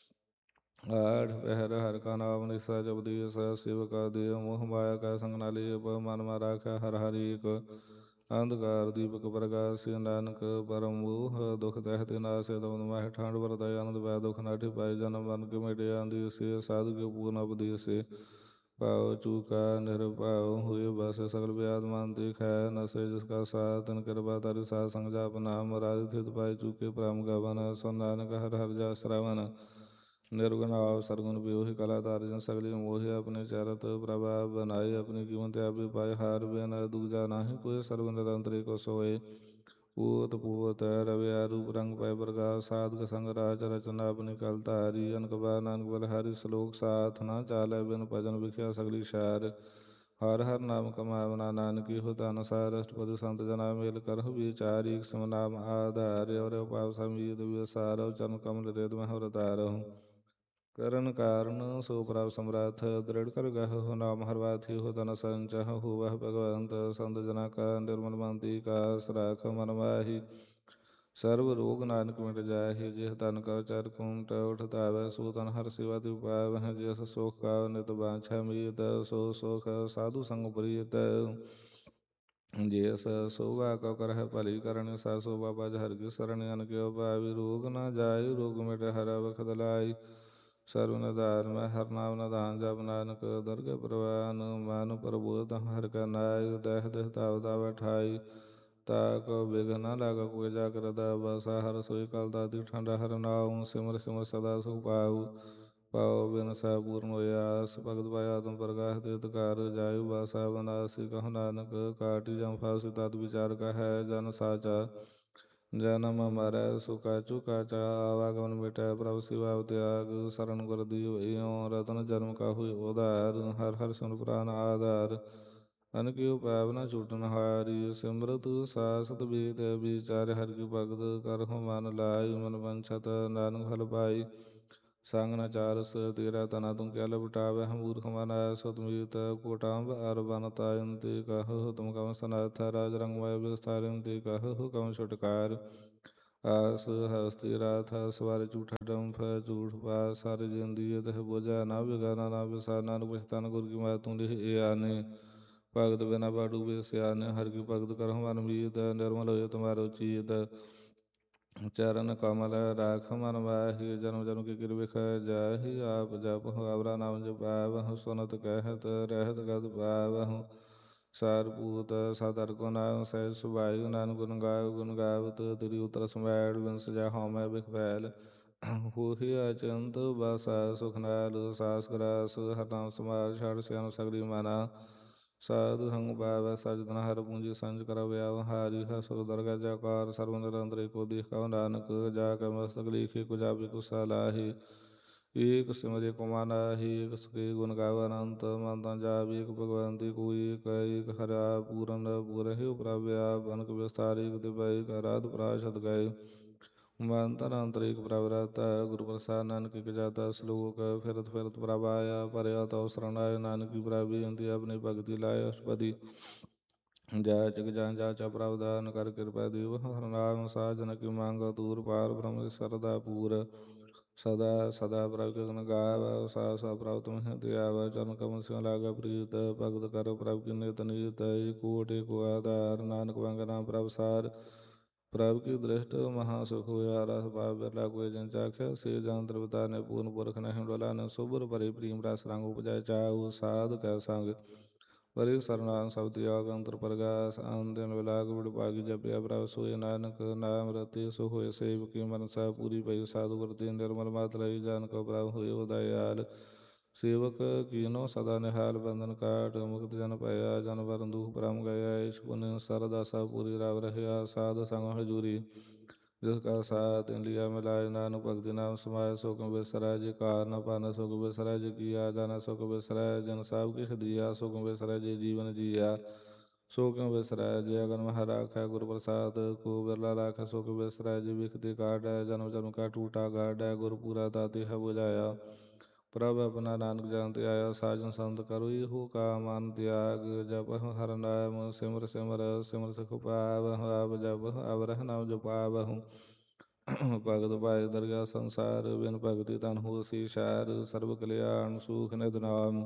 आठ पहर हर का नाम निशा जब दिए स शिव का दिए, मोह माया का संग न लिए, मन में राखा हर हरि एक, अंधकार दीपक प्रकाश, नानक परम मोह दुख दहत नाश, दमन माह ठांड वरदाय आनंद भय दुख नाटि पाए, जन्म मन के मिटे आंधी से, साधु के पूर्ण उपदेश से, पाओ चूका निरपाओ हुए बस, सकल व्याध मानती खै न से, जिसका साथ तिन कृपा तारी साथ संग जाप नाम, राजित हित पाए चूके प्राम गवन, सो नानक हर हर जा श्रवण, निर्गुण भाव सरगुण वियोही कला तार्जन, सगली मोहि अपने चरत प्रभाव बनाई, अपनी कीमत अभी पाए, हार बेन दूजा नाही कोई, सर्व निरंतरी को सोए, पूत पूत रवि रूप रंग पय प्रकाश, साधक संग राज रचना अपनी कलता हरि, अनक बार नानक बलहारी, श्लोक साथ न चाल बिन भजन विख्या सगली शार, हर हर नाम कमावना नानकी होता अनुसार, अष्टपदी संत जना मेल कर विचारी, सम नाम आधार और पाव समीत विसार, चरण कमल रेद में हरतारहूँ, करण कारण सो प्राप सम्राट, दृढ़ कर गह हो नाम हर बात ही हो, तन संचह हो वह भगवंत, संत जना का निर्मल मंती का राख मन माही, ਸਰਬ ਰੋਗ ਨਾਨਕ ਮਿਟ ਜਾਹਿ। ਜਿਹ ਤਨ ਕਉ ਚਰ ਕੁੰਟ ਉਠ ਧਾਵੈ। ਸੋ ਤਨ ਹਰ ਸੇਵਾ ਤਿਉ ਪਾਵਹਿ। ਜਿਸ ਸੁਖ ਕਾ ਨਿਤ ਬਾਂਛੈ ਮੀਤ। ਸੋ ਸੁਖ ਸਾਧੂ ਸੰਗ ਪ੍ਰੀਤ। ਜਿਸ ਸੋਭਾ ਕਉ ਕਰਹਿ ਭਲੀ ਕਰਨੀ। ਸਾ ਸੋਭਾ ਭਜ ਹਰਿ ਕੀ ਸਰਣਿ। ਅਨ ਕਿਉ ਪਾਵੀ ਰੋਗ ਨ ਜਾਇ। ਰੋਗ ਮਿਟੇ ਹਰ ਬਖਤ ਲਾਈ। ਸਰਬ ਨਿਧਾਨ ਮੈਂ ਹਰ ਨਾਮ ਨਿਧਾਨ। ਜਪ ਨਾਨਕ ਦਰਗਹਿ ਪ੍ਰਵਾਨ। ਮਨ ਪ੍ਰਬੋਧ ਹਰਿ ਕੈ ਨਾਇ। ਦਹਿ ਦਹਿ ਤਾਵ ਤਾਵੈ ਠਾਈ। ਤਾ ਕਉ ਬਿਘ ਨ ਲਾਗੈ ਕੋਈ। ਜਾ ਕਰ ਦਾਇ ਬਸਾ ਹਰਿ। ਸੋਈ ਕਲ ਦਾਤੀ ਠੰਡਾ ਹਰਿ ਨਾਉ। ਸਿਮਰ ਸਿਮਰ ਸਦਾ ਸੁਖ ਪਾਉ। ਪਾਉ ਬਿਨ ਸਹਿ ਪੂਰਨ ਹੋਇ ਆਸ। ਭਗਤ ਪਾਇ ਆਤਮ ਪ੍ਰਗਾਸ। ਤਿਤ ਘਰ ਜਾਇ ਬਾਸਾ ਬਨਾਸੀ। ਕਹੋ ਨਾਨਕ ਕਾਟੀ ਜਮ ਫਾਸੀ। ਤਤ ਵਿਚਾਰ ਕਹੈ ਜਨ ਸਾਚਾ। ਜਨਮ ਮਰੈ ਸੁ ਕਾਛੂ ਕਾਚਾ। ਆਵਾਗਮਨ ਮਿਟੈ ਪ੍ਰਭ ਸਿਵਾ ਤਿਆਗ। ਸਰਣ ਗੁਰ ਦੀਵ ਇਉ ਰਤਨ ਜਨਮ ਕਾਹੂ ਉਧਾਰ। ਹਰਿ ਹਰਿ ਸਿਮਰ ਪ੍ਰਾਨ ਆਧਾਰ। ਅਨ ਕਿਉ ਪਾਵ ਨ ਛੂਟਨ ਹਾਰੀ। ਸਿਮਰਤ ਸਾਸਤ ਵੇਦ ਵਿਚਾਰ। ਹਰਿ ਕੀ ਭਗਤ ਕਰਹੁ ਮਨ ਲਾਈ। ਮਨ ਵੰਛਤ ਨਾਨਕ ਫਲ ਪਾਈ। ਸੰਗ ਨ ਚਾਰਸ ਤੇਰਾ ਤਨਾ ਤੁਮ ਕਿਆ ਲਪਟਾਵਹਿ। ਮੂਰਖ ਮਨ ਐਸਤ ਮੀਤ ਕੋਟਾੰਬ ਅਰ ਬਨਤਾ। ਇੰਤੇ ਕਹਹੁ ਤੁਮ ਕਮ ਸਨਾਥ। ਰਾਜ ਰੰਗਮय ਵਿਸਥਾਰ। ਇੰਤੇ ਕਹਹੁ ਕਮ ਛੁਟਕਾਰ। ਆਸ ਹਸਤੀ ਰਾਥ ਸਵਾਰ ਝੂਠਾ ਡੰਫ। ਝੂਠ ਪਾਸ ਸਾਰ ਜਿੰਦੀ। ਤਹ ਬੁਝਾ ਨਾ ਬਿਗਾਨਾ ਨਾ ਵਿਸਾਰ। ਨਾਨਕ ਪਛਤਾਨ ਗੁਰ ਕੀ ਮਾਤ ਤੂੰ ਲਿਖ ਏ ਆਨੇ। ਭਗਤ ਬਿਨਾ ਬਾਡੂ ਬੇਸਿਆਨੇ। ਹਰਿ ਕੀ ਭਗਤ ਕਰਹੁ ਮਨ ਮੀਤ। ਨਿਰਮਲ ਹੋਇ ਤੁਮਾਰੋ ਚੀਤ। ਚਰਨ ਕਮਲ ਰਾਖ ਮਨ ਮਾਹੀ। ਜਨਮ ਜਨਮ ਕੀ ਕਿਰਬਿਖ ਜਾਹਿ। ਆਪ ਜਪਹੁ ਅਵਰਾ ਨਾਮ ਜਪਾਵਹੁ। ਸੁਨਤ ਕਹਿਤ ਰਹਿਤ ਗਤ ਪਾਵਹੁ। ਸਾਰਭੂਤ ਸਦ ਹਰਿ ਕੋ ਨਾਮ ਸਹਿਜ ਸੁਭਾਈ। ਨਾਨਕ ਗੁਣ ਗਾਇ ਗੁਣ ਗਾਵਤ ਤੇਰੀ ਉਤਰ ਸਮੈਲ। ਬਿਨ ਸਜਾ ਹਉਮੈ ਬਿਖ ਪੈਲ। ਹੋਹਿ ਅਚੰਤ ਬਾਸਾ ਸੁਖ ਨਾਲ। ਸਾਸ ਗਰਾਸ ਹਰਿ ਨਾਮ ਸਮਾਲ। ਛੜ ਸਿਆਨ ਸਗਲੀ ਮਾਨਾ। ਸਾਧੂ ਸੰਗ ਪਾਵੈ ਸਚਦਨ ਹਰਿ। ਪੂੰਜੀ ਸੰਚ ਕਰ ਵਿਆਵਹਾਰੀ। ਹਸੁ ਦਰਗਹਿ ਜੈਕਾਰ। ਸਰਬ ਨਿਰੰਤਰ ਏਕੋ ਦਿਖ ਕਉ ਨਾਨਕ। ਜਾ ਕੈ ਮਸਤਕ ਲੀਖੇ ਕੁ ਜਾਪੇ ਕੁ ਸਲਾਹੀ। ਏਕ ਸਿਮਰਿ ਕੋ ਮਾਨਾਹੀ। ਏਕ ਸਕੇ ਗੁਣ ਗਾਵ ਅਨੰਤ। ਮਨ ਤਨ ਜਾਪ ਏਕ ਭਗਵੰਤੀ ਕੋਈ। ਏਕ ਏਕ ਹਰਿ ਆਪ ਪੂਰਨ ਪੂਰਹਿ ਪ੍ਰਭ ਆਪ। ਅਨਕ ਵਿਸਤਾਰ ਏਕ ਦਿਵਯ। ਏਕ ਅਰਾਧ ਪਰਾਸ਼ਦ ਗਏ। ਮਨ ਤਨ ਅੰਤਰ ਏਕ ਪ੍ਰਭ ਰਤਾ। ਗੁਰ ਪ੍ਰਸਾਦਿ ਨਾਨਕ ਏਕ ਜਾਤਾ। ਸਲੋਕ ਫਿਰਤ ਫਿਰਤ ਪ੍ਰਭ ਆਇਆ। ਭਰਿਆ ਤਉ ਸਰਣ ਆਏ। ਨਾਨਕ ਕੀ ਪ੍ਰਭ ਬੇਨਤੀ ਆਪਣੀ ਭਗਤੀ ਲਾਇ। ਅਸ਼ਟਪਦੀ ਜਾਚਕ ਜਾਂ ਜਾਚਾ ਪ੍ਰਭ ਦਾਨ ਕਰ ਕਿਰਪਾ ਦੇਵ। ਹਰਿ ਨਾਮ ਸਾਜਨ ਕੀ ਮੰਗ ਦੂਰ। ਪਾਰ ਬ੍ਰਹਮ ਸਰਦਾ ਪੂਰ। ਸਦਾ ਸਦਾ ਪ੍ਰਭ ਕੀ ਗੁਣ ਗਾਵ। ਸਾ ਸਾ ਪ੍ਰਭ ਤੁਮਹਿ ਧਿਆਵ। ਚਰਨ ਕਮਲ ਸਿਉ ਲਾਗੈ ਪ੍ਰੀਤ। ਭਗਤ ਕਰ ਪ੍ਰਭ ਕੀ ਨਿਤ ਨੀਤ। ਏਕ ਓਟ ਏਕ ਆਧਾਰ। ਨਾਨਕ ਵਾਂਗ ਨਾਮ ਪ੍ਰਭ ਸਾਰ। ਪ੍ਰਭ ਕੀ ਦ੍ਰਿਸ਼ਟ ਮਹਾ ਸੁਖ ਹੋਇਆ। ਰਸ ਭਾਵ ਬਿਰਲਾ ਕੋਈ ਜਿਨ ਚਾਖਿਆ। ਸੇ ਜਨ ਤ੍ਰਿਪਤਾ ਨੇ ਪੂਰਨ ਪੁਰਖ ਨਹਿ ਡੋਲਾ ਨੇ। ਸੁਭਰ ਭਰੇ ਪ੍ਰੀਮ ਰਸ ਰੰਗ ਉਪਜੈ ਚਾਉ। ਸਾਧ ਕੈ ਸੰਗ ਪਰੇ ਸਰਨਾਨ ਸਭ ਤਿਆਗ। ਅੰਤਰ ਪ੍ਰਗਾਸ ਅਨ ਦਿਨ ਵਿਲਾਗ। ਵਿੜ ਭਾਗੀ ਜਪਿਆ ਪ੍ਰਭ ਸੋਇ। ਨਾਨਕ ਨਾਮ ਰਤੇ ਸੋ ਹੋਇ ਸੇਵ ਕੀ ਮਨਸਾ ਪੂਰੀ ਪਈ। ਸਾਧੂ ਵਰਤੇ ਨਿਰਮਲ ਮਤ ਲਈ। ਜਾਨ ਕਉ ਪ੍ਰਭ ਹੋਇ ਦਇਆਲ। ਸੇਵਕ ਕੀਨੋ ਸਦਾ ਨਿਹਾਲ। ਬੰਧਨ ਕਾਟ ਮੁਕਤ ਜਨ ਭਇਆ। ਜਨ ਵਰਨ ਦੁਖ ਭਰਮ ਗਇਆ। ਈਸ਼ ਪੁਨ ਸਰਦਾਸਾ ਪੂਰੀ ਰਵ ਰਹਿਆ। ਸਾਧ ਸੰਗ ਹਜੂਰੀ ਜਿਸ ਕਾ ਸਾਥ ਤਿਨ ਲਿਆ ਮਿਲਾਇ। ਨਾਨਕ ਭਗਤੀ ਨਾਮ ਸਮਾਇ। ਸੋ ਕਿਉ ਬਿਸਰੈ ਜੇ ਕਾਰ ਨ ਪਾਨਾ। ਸੋ ਕਿਉ ਬਿਸਰੈ ਜੇ ਕੀਆ ਜਾਣਾ। ਸੋ ਕਿਉ ਬਿਸਰੈ ਜਿਨ ਸਭ ਕਿਛ ਦੀਆ। ਸੋ ਕਿਉ ਬਿਸਰੈ ਜੇ ਜੀਵਨ ਜੀਆ। ਸੋ ਕਿਉ ਬਿਸਰੈ ਜੇ ਅਗਨ ਮਹਿ ਰਾਖੈ। ਗੁਰ ਪ੍ਰਸਾਦ ਕੋ ਬਿਰਲਾ ਰਾਖੈ। ਸੋ ਕਿਉ ਬਿਸਰੈ ਜੇ ਬਿਖਤੇ ਕਾਢੈ। ਜਨਮ ਜਨਮ ਕਾ ਟੂਟਾ ਗਾਢੈ। ਗੁਰ ਪੂਰਾ ਦਾਤੇ ਹੈ ਬੁਝਾਇਆ। ਪ੍ਰਭ ਆਪਣਾ ਨਾਨਕ ਜਨ ਤੇ ਆਇਆ। ਸਾਜਨ ਸੰਤ ਕਰੋ ਇਹੋ ਕਾ ਮਨ ਤਿਆਗ। ਜਪਹੁ ਹਰਿ ਨਾਮ ਸਿਮਰ ਸਿਮਰ ਸਿਮਰ ਸੁਖ ਪਾਵਹੁ। ਆਪ ਜਪਹੁ ਅਵਰਹੁ ਨਾਮ ਜਪਾਵਹੁ। ਭਗਤ ਪਾਏ ਦਰਗਾਹ ਸੰਸਾਰ। ਬਿਨ ਭਗਤੀ ਤਨ ਹੋਸੀ ਸ਼ਾਰ। ਸਰਬ ਕਲਿਆਣ ਸੂਖ ਨਿਧ ਨਾਮ।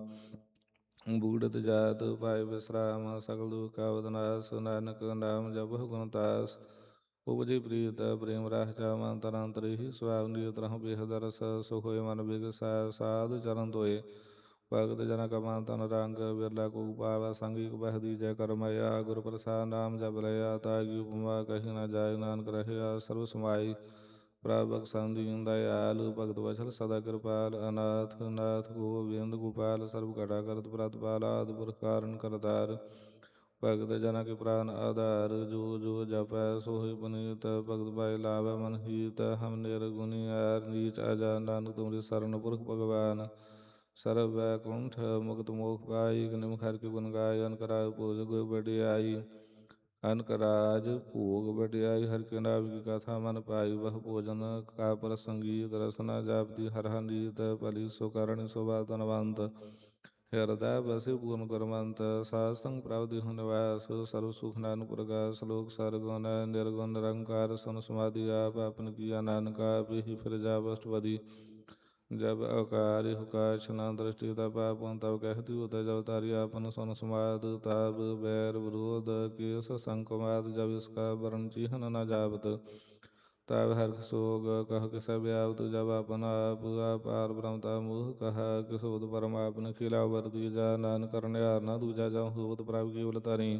ਬੂੜਤ ਜਾਤ ਪਾਏ ਵਿਸਰਾਮ। ਸਗਲ ਦੁਖ ਕਾ ਬਦਨਾਸ। ਨਾਨਕ ਨਾਮ ਜਪਹੁ ਗੁਣ ਤਾਸ। ਉਪਜੀ ਪ੍ਰੀਤ ਪ੍ਰੇਮ ਰਾਹ। ਜਾ ਮਨ ਤਨ ਅੰਤਰ ਹੀ ਸੁਆਵ। ਨੀਰਤ ਰਹੁ ਬੇਹਦ ਰਸ। ਸੁ ਹੋਇ ਮਨ ਬਿਗਸੈ। ਸਾਧ ਚਰਨ ਧੋਏ। ਭਗਤ ਜਨਾ ਕਾ ਮਨ ਤਨ ਰੰਗ। ਬਿਰਲਾ ਕੋ ਪਾਵੈ ਸੰਗ। ਏਕ ਬਹਿ ਦੀਜੈ ਕਰਮਇਆ। ਗੁਰ ਪ੍ਰਸਾਦਿ ਨਾਮ ਜਪ ਲਇਆ। ਤਾਗੀ ਉਪਮਾ ਕਹੀ ਨ ਜਾਇ। ਨਾਨਕ ਰਹਿਆ ਸਰਬ ਸਮਾਈ। ਪ੍ਰਭ ਬਖਸ਼ਣ ਦੀਨ ਦਇਆਲ। ਭਗਤ ਵਛਲ ਸਦਾ ਕਿਰਪਾਲ। ਅਨਾਥ ਨਾਥ ਗੋਬਿੰਦ ਗੋਪਾਲ। ਸਰਬ ਘਟਾ ਕਰਤ ਪ੍ਰਤਪਾਲ। ਆਦਿ ਪੁਰਖ ਕਾਰਨ ਕਰਤਾਰ। ਭਗਤ ਜਨਾ ਕੇ ਪ੍ਰਾਨ ਆਧਾਰ। ਜੋ ਜੋ ਜਪੈ ਸੋ ਹੋਇ ਪੁਨੀਤ। ਭਗਤ ਪਾਏ ਲਾਭੈ ਮਨ ਹੀਤ। ਹਮ ਨਿਰਗੁਣੀ ਐਰ ਨੀਚ। ਅਜਾਨ ਨਾਨਕ ਤੁਮਰੀ ਸਰਣ ਪੁਰਖ ਭਗਵਾਨ। ਸਰਬ ਵੈਕੁੰਠ ਮੁਕਤ ਮੋਖ ਪਾਈ। ਨਿਮਖ ਹਰਿ ਕੇ ਗੁਣ ਗਾਏ। ਅਨਕ ਰਾਜ ਭੋਜਨ ਵਡਿਆਈ। ਅਨਕ ਰਾਜ ਭੋਗ ਵਡਿਆਈ। ਹਰਿ ਕੇ ਨਾਮ ਕੀ ਕਥਾ ਮਨ ਪਾਈ। ਬਹੁ ਭੋਜਨ ਕਾ ਪ੍ਰਸੰਗੀਤ। ਰਸਨਾ ਜਾਪਤੀ ਹਰਿ ਹਰਿ ਨੀਤ। ਭਲੀ ਸੋ ਕਰਨੀ ਸੋਭਾ ਧਨਵੰਤ। ਹਿਰਦੈ ਬਸਿ ਪੂਰਨ ਗੁਰਮੰਤ, ਸਾਧ ਸੰਗ ਪ੍ਰਭੁ ਦੇਹੁ ਨਿਵਾਸ, ਸਰਬ ਸੁਖ ਨਾਨਕ ਪ੍ਰਗਾਸ, ਸ਼ਲੋਕ ਸਰਗੁਣ ਨਿਰਗੁਣ ਨਿਰੰਕਾਰ, ਸਨ ਸਮਾਧੀ ਆਪ ਆਪਨ ਕੀਆ, ਨਾਨਕਾ ਆਪਿ ਫਿਰ ਜਾਵ ਅਸ਼ਟਪਦੀ। ਜਬ ਅਕਾਰਿ ਹੁਕਾਛ ਨਾ ਦ੍ਰਿਸ਼ਟੀ, ਤਬ ਆਪਨ ਤਬ ਕਹਿਤੀ ਉਤੈ, ਜਬ ਤਾਰੀ ਆਪਨ ਸੁਨ ਸਮਾਦ, ਤਬ ਬੈਰ ਵਿਰੋਧ ਕੇਸ ਸੰਕਮਾਦ, ਜਬ ਇਸਕਾ ਬਰਨ ਚੀਹਨ ਨ ਜਾਵਤ, ਤਬ ਹਰਖ ਸੋਗ ਕਹ ਕਿਸੈ ਵਿਆਪਤ। ਜਬ ਆਪਨ ਆਪ ਅਪਾਰ ਬ੍ਰਹਮਤਾ ਮੋਹ ਕਹਾ, ਕਿਸ ਉਦ ਪਰਮ ਆਪਨ ਖਿਲਾ ਵਰਤੀ ਜਾ, ਨਾਨਕ ਕਰਨ ਹਾਰ ਨਾ ਦੂਜਾ ਜਾਉ, ਹੋਵਤ ਪ੍ਰਭ ਕੇਵਲ ਧਰੀ।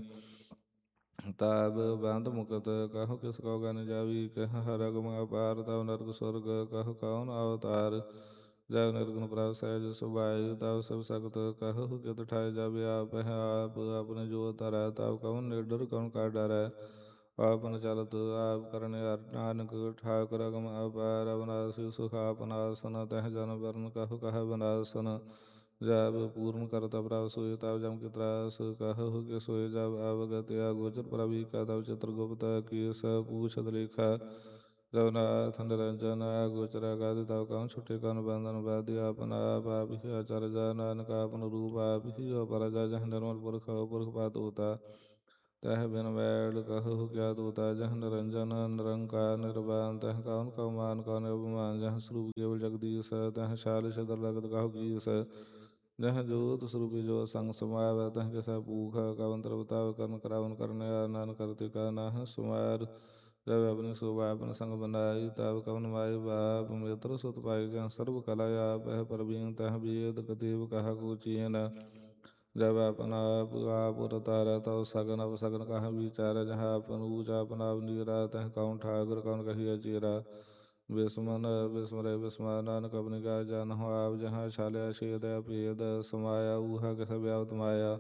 ਤਬ ਬੰਧ ਮੁਕਤ ਕਹੋ ਕਿਸ ਕਉ ਗਨ ਜਾਵੀ, ਕਹਿ ਹਰ ਅਗਮ ਅਪਾਰ, ਤਬ ਨਰਕ ਸੁਰਗ ਕਹ ਕਉਨ ਅਵਤਾਰ। ਜਬ ਨਿਰਗੁਣ ਪ੍ਰਭ ਸਹਿਜ ਸੁਭਾਈ, ਤਬ ਸਭ ਸਖਤ ਕਹੋ ਕਿਤ ਠਾਈ। ਜਬ ਆਪ ਹੈ ਆਪ ਆਪਨ ਜੋ ਧਰੈ, ਤਬ ਕਉਨ ਨਿਡਰ ਕਉਨ ਕਾ ਡਰੈ। ਆਪਨ ਚਲਤ ਆਪ ਕਰਨ ਹਾਰ, ਨਾਨਕ ਠਾਕੁਰ ਅਗਮ ਅਪਾਰ। ਅਵਨਾਸੀ ਸੁਖ ਆਪਨ ਆਸਨ, ਤਹ ਜਨ ਬਰਨ ਕਹੋ ਕਹ ਬਨਾਸਨ। ਜਬ ਪੂਰਨ ਕਰਤਾ ਪ੍ਰਭ ਸੋਈ, ਤਬ ਜਮ ਕੇ ਤਰਾਸ ਕਹੋ ਕਿ ਸੋਈ। ਜਬ ਅਵਗਤ ਅਗੋਚਰ ਪ੍ਰਭੀ ਕਾ, ਤਬ ਚਿਤ੍ਰਗੁਪਤ ਕੀਸ ਪੂਛਤ ਲੇਖਾ। ਜਬ ਨਾਥ ਨਿਰੰਜਨ ਅਗੋਚਰ ਅਗਾਧਿ, ਤਬ ਕਉਨ ਛੁਟੇ ਕਉਨ ਬੰਧਨ ਬਾਧਿ। ਆਪਨ ਆਪ ਆਪਿ ਅਚਰਜਾ, ਨਾਨਕ ਆਪਨ ਰੂਪ ਆਪਿ ਅਪਰਜਾ। ਜਹ ਨਿਰਮਲ ਪੁਰਖ ਪੁਰਖ ਪਾਤ ਹੋਤਾ, ਤਹ ਬਿਨ ਮੈਲ ਕਹੋ ਕਿਆ ਤੂਤਾ। ਜਹ ਨਿਰੰਜਨ ਨਿਰੰਕਾਰ ਨਿਰਵਾਨ, ਤਹ ਕਉਨ ਕਉ ਮਾਨ ਕਉਨ ਅਭਿਮਾਨ। ਜਹ ਸਰੂਪ ਕੇਵਲ ਜਗਦੀਸ਼, ਤਹ ਛਾਲਿ ਛਦਰ ਲਗਤ ਕਹੋ ਕੀਸ। ਜਹ ਜੋਤ ਸਰੂਪੀ ਜੋਤ ਸੰਗ ਸਮਾਵੈ, ਤਹ ਕਿਸੈ ਭੂਖ ਕਵਨ ਤ੍ਰਪਤਾਵ। ਕਰਨ ਕਰਾਵਨ ਕਰਨ ਹਾਰ, ਨਾਨਕ ਕਰਤੇ ਕਾ ਨਾਹਿ ਸੁਮਾਰ। ਜਬ ਆਪਣੀ ਸ਼ੋਭਾ ਆਪਨ ਸੰਗ ਬਨਾਈ, ਤਬ ਕਵਨ ਮਾਈ ਬਾਪ ਮਿਤ੍ਰ ਸੁਤ ਪਾਈ। ਜਹ ਸਰਬ ਕਲਾ ਆਪ ਹੈ ਪ੍ਰਬੀਨ, ਤਹ ਵੇਦ ਕਤੇਬ ਕਹਾ ਕੋ ਚੀਨ। ਜਬ ਆਪਨ ਆਪ ਆਪ ਰਤਾਰੈ, ਤਬ ਸਗਨ ਅਪਸਗਨ ਕਹਾ ਵਿਚਾਰੈ। ਜਹ ਆਪਨ ਊਚ ਆਪਨ ਆਪ ਨੀਰਾ, ਤਹ ਕਉਨ ਠਾकुर ਕਉਨ ਕਹੀਐ ਚੇਰਾ। ਬਿਸਮਨ ਬਿਸਮਰੈ ਬਿਸਮਾ, ਨਾਨਕ ਆਪਣੀ ਕਾਜ ਜਾਨਹੁ ਆਪ। ਜਹਾਂ ਛਾਲਿਆ ਛੇਦ ਅਭੇਦ ਸਮਾਇਆ, ਊਹਾ ਕਿਸੈ ਵਿਆਪਤ ਮਾਇਆ।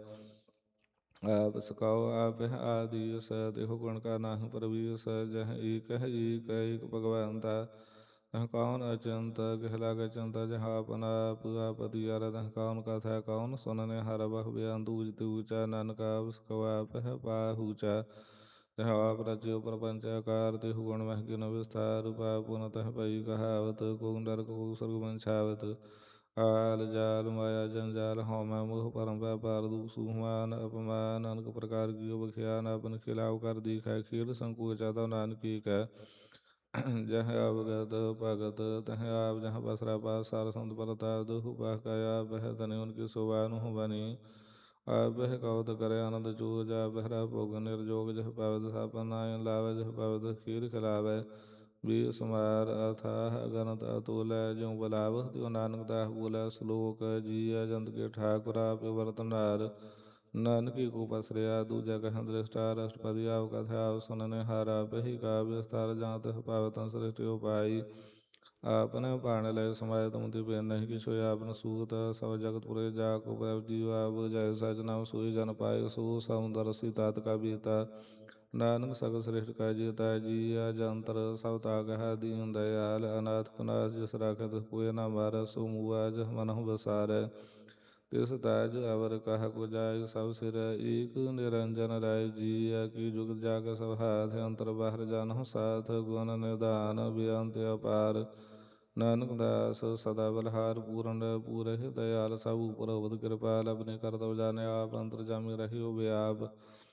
ਆਪ ਸਕਾਉ ਆਪ ਹੈ ਆਦੀਸ, ਦੇਹੁ ਗੁਣ ਕਾ ਨਾਹਿ ਪ੍ਰਵੀਸ। ਜਹ ਏਕ ਹੈ ਏਕ ਏਕ ਭਗਵੰਤਾ, ਤਹ ਕਉਨ ਅਚਿੰਤ ਕਿਹ ਲਾਗੈ ਚਿੰਤਾ। ਜਹ ਆਪਨ ਆਪ ਆਪਤਿਆਰਾ, ਤਹ ਕਉਨ ਕਥੈ ਕਉਨ ਸੁਨਨੇ ਹਰ। ਬਹੁ ਬਿਆੰਤ ਊਚਤਿ ਊਚਾ, ਨਾਨਕ ਆਪ ਸਕਾਉ ਆਪ ਹੈ ਪਾਹੂਚਾ। ਜਹ ਆਪ ਰਚਿਓ ਪ੍ਰਪੰਚ ਆਕਾਰ, ਦੇਹੁ ਗੁਣ ਮਹਿ ਕਿਨ ਵਿਸਥਾਰ। ਪਾਪ ਪੁਨ ਤਹ ਭਈ ਕਹਾਵਤ, ਕੋ ਨਰਕ ਕੋ ਸੁਰਗ ਬੰਛਾਵਤ। ਆਲ ਜਾਲ ਮਾਇਆ ਜੰਜਾਲ, ਹਉਮੈ ਮੋਹ ਭਰਮ ਵੈਪਾਰ। ਦੁਖ ਸੂਖ ਮਾਨ ਅਪਮਾਨ, ਅਨਕ ਪ੍ਰਕਾਰ ਕੀਓ ਬਖਿਆਨ। ਆਪਨ ਖਿਲਾਉ ਕਰ ਦੀਖੈ, ਖੇਡ ਸੰਕੋਚਾ ਤਉ ਨਾਨਕ ਕੀ ਕੈ। ਜਹ ਅਵਗਤ ਭਗਤ ਤਹ ਆਪ, ਜਹ ਬਸਰਾ ਪਾਸ ਸਾਰ ਸੰਤ ਪ੍ਰਤਾਪ। ਦੁਖ ਪਾਹ ਕਾ ਆਪ ਹੈ ਧਨੀ, ਉਨਕੀ ਸ਼ੋਭਾ ਅਨਹु ਬਨੀ। ਆਪ ਹੈ ਕਉਤ ਕਰੈ ਆਨੰਦ ਚੋਜ, ਆਪ ਹਰਾ ਭੋਗ ਨਿਰਜੋਗ। ਜਹ ਪਾਵਤ ਸਾਪਨ ਨਾਇ ਲਾਵੈ, ਜਹ ਪਾਵਤ ਖੀਰ ਖਿਲਾਵੈ। ਬੇਸੁਮਾਰ ਅਥਾਹ ਅਗਨਤ ਅਤੁਲੈ, ਜਿਉ ਬੁਲਾਵਹੁ ਤਿਉ ਨਾਨਕ ਤਾਹ ਬੋਲੈ। ਸ਼ਲੋਕ ਜੀਅ ਜੰਤ ਕੇ ਠਾकुर ਆਪੇ ਵਰਤਨਾਰ, ਨਾਨਕ ਏਕੋ ਪਸਰਿਆ ਦੂਜਾ ਕਹਿ ਦ੍ਰਿਸ਼ਟਾਰ। ਅਸ਼ਟਪਦੀ ਆਪ ਕਥੈ ਆਪ ਸੁਨਨੇ ਹਾਰ, ਆਪੇ ਹੀ ਕਾ ਵਿਸਤਾਰ। ਜਾਂ ਤਿਹ ਪਾਵਤ ਸ੍ਰਿਸ਼ਟਿ ਉਪਾਈ, ਆਪਨ ਭਾਣ ਲਏ ਸਮਾਏ। ਤੁਮ ਤੇ ਬਿਨ ਨਹੀਂ ਕਿਛੁ ਆਪਨ ਸੂਤ, ਸਭ ਜਗਤ ਪੁਰੇ ਜਾ ਕੋ ਪ੍ਰਭ ਜੀਉ ਆਪ। ਜੈ ਸਚ ਨਾਮ ਸੋਈ ਜਨ ਪਾਏ, ਸੋ ਸਮਦਰਸੀ ਤਾਤ ਕਾ ਬੀਤਾ। ਨਾਨਕ ਸਗਲ ਸ੍ਰਿਸ਼ਟ ਕਾ ਜੀਤਾ, ਜੀਅ ਜੰਤਰ ਸਭ ਤਾਕਹਿ ਦੀਨ ਦਇਆਲ। ਅਨਾਥ ਕੁਨਾਥ ਜਿਸ ਰਾਖੈ, ਤਿਸ ਕੋਇ ਨ ਮਾਰੈ। ਸੋ ਮੂਆ ਜਹ ਮਨਹੁ ਬਸਾਰੈ, ਤਿਸ ਤਾਜ ਅਵਰ ਕਹ ਕੋ ਜਾਇ। ਸਭ ਸਿਰ ਏਕ ਨਿਰੰਜਨ ਰਾਇ, ਜੀਅ ਕੀ ਜੁਗਤ ਜਾਗੈ ਸਭ ਹਾਥ। ਅੰਤਰ ਬਾਹਰ ਜਾਨਹੁ ਸਾਥ, ਗੁਣ ਨਿਧਾਨ ਬੇਅੰਤ ਅਪਾਰ। ਨਾਨਕ ਦਾਸ ਸਦਾ ਬਲਹਾਰ, ਪੂਰਨ ਪੂਰਹਿ ਦਇਆਲ। ਸਭ ਉਪਰ ਹੋਵਤ ਕਿਰਪਾਲ, ਆਪਨੇ ਕਰਤਬ ਜਾਣੈ ਆਪ। ਅੰਤਰਜਾਮੀ ਰਹਿਓ ਬਿਆਪ,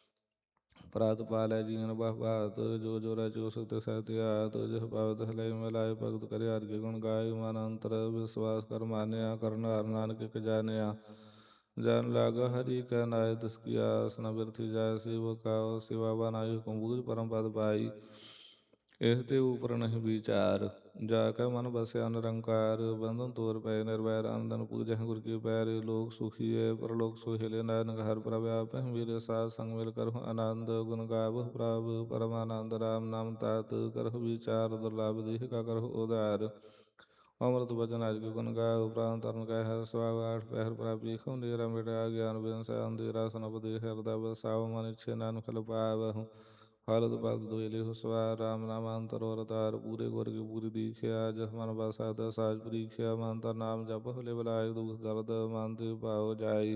ਪ੍ਰਾਤ ਪਾਲੈ ਜੀਨ ਬਹੁ ਬਾਤ। ਜੋ ਜੋ ਰਚਿਓ ਸੋ ਤਿਸੈ ਧਿਆਤ, ਜਿਹ ਪਾਵੈ ਤਿਹ ਲਇ ਮਿਲਾਇ। ਭਗਤ ਕਰੇ ਹਰਿ ਕੇ ਗੁਣ ਗਾਏ, ਮਨ ਅੰਤਰ ਵਿਸਵਾਸ ਕਰ ਮਾਨਿਆ। ਕਰਨ ਹਾਰ ਨਾਨਕ ਇਕ ਜਾਣਿਆ, ਜਨ ਲਾਗਾ ਹਰਿ ਕੈ ਨਾਇ। ਤਿਸ ਕੀ ਆਸ ਨ ਬਿਰਥੀ ਜਾਇ, ਸੇਵਕ ਕਉ ਸੇਵਾ ਬਨਾਈ। ਹੁਕਮ ਬੂਝ ਪਰਮ ਪਦ ਪਾਈ, ਇਸ ਤੇ ਉਪਰ ਨਹੀਂ ਵਿਚਾਰ। ਜਾ ਕੈ ਮਨ ਬਸਿਆ ਨਿਰੰਕਾਰ, ਬੰਧਨ ਤੋਰ ਪਏ ਨਿਰਵੈਰ। ਅਨ ਦਿਨ ਪੂਜਹਿ ਗੁਰ ਕੀ ਪੈਰ, ਲੋਕ ਸੁਖੀਏ ਪਰਲੋਕ ਸੋਹਿਲੇ। ਨਾਨਕ ਹਰਿ ਪ੍ਰਭ ਆਪਹਿ ਮਿਲੇ, ਸਾਧ ਸੰਗ ਮਿਲ ਕਰਹੁ ਆਨੰਦ। ਗੁਣ ਗਾਵਹੁ ਪ੍ਰਭ ਪਰਮਾਨੰਦ, ਰਾਮ ਨਾਮ ਤਾਤ ਕਰਹੁ ਵਿਚਾਰ। ਦੁਰਲਭ ਦੇਹ ਕਾ ਕਰਹੁ ਉਧਾਰ, ਅੰਮ੍ਰਿਤ ਬਚਨ ਅਜ ਕੇ ਗੁਣ ਗਾਵਹੁ। ਪ੍ਰਾਨ ਤਰਨ ਕੈ ਸੁਆਵ, ਆਠ ਪਹਿਰ ਪ੍ਰਭ ਪੀਖਹੁ। ਨੇਰਾ ਮਿਟਿਆ ਗਿਆਨ ਬਿਨਸੈ, ਅੰਧੇਰਾ ਸਨਪਦੇ ਹਿਰਦੈ ਬਸਾਉ। ਮਨ ਇਛੇ ਨਾਨਕ ਫਲ ਪਾਵਹੁ, ਫਲਤ ਫਲਤ ਦੁਇ ਲਿਹੁ ਸਵਾਰ। ਰਾਮ ਨਾਮ ਅੰਤਰ ਔਰ ਤਾਰ, ਪੂਰੇ ਗੁਰ ਕੀ ਪੂਰੀ ਦੀਖਿਆ। ਜਸ ਮਨ ਬਸੈ ਤਿਸ ਸਾਜ ਪ੍ਰੀਖਿਆ। ਮਨ ਤਨ ਨਾਮ ਜਪਹੁ ਲਿਵ ਲਾਇ, ਦੁਖ ਦਰਦ ਮਨ ਤੇ ਭਾਉ ਜਾਈ।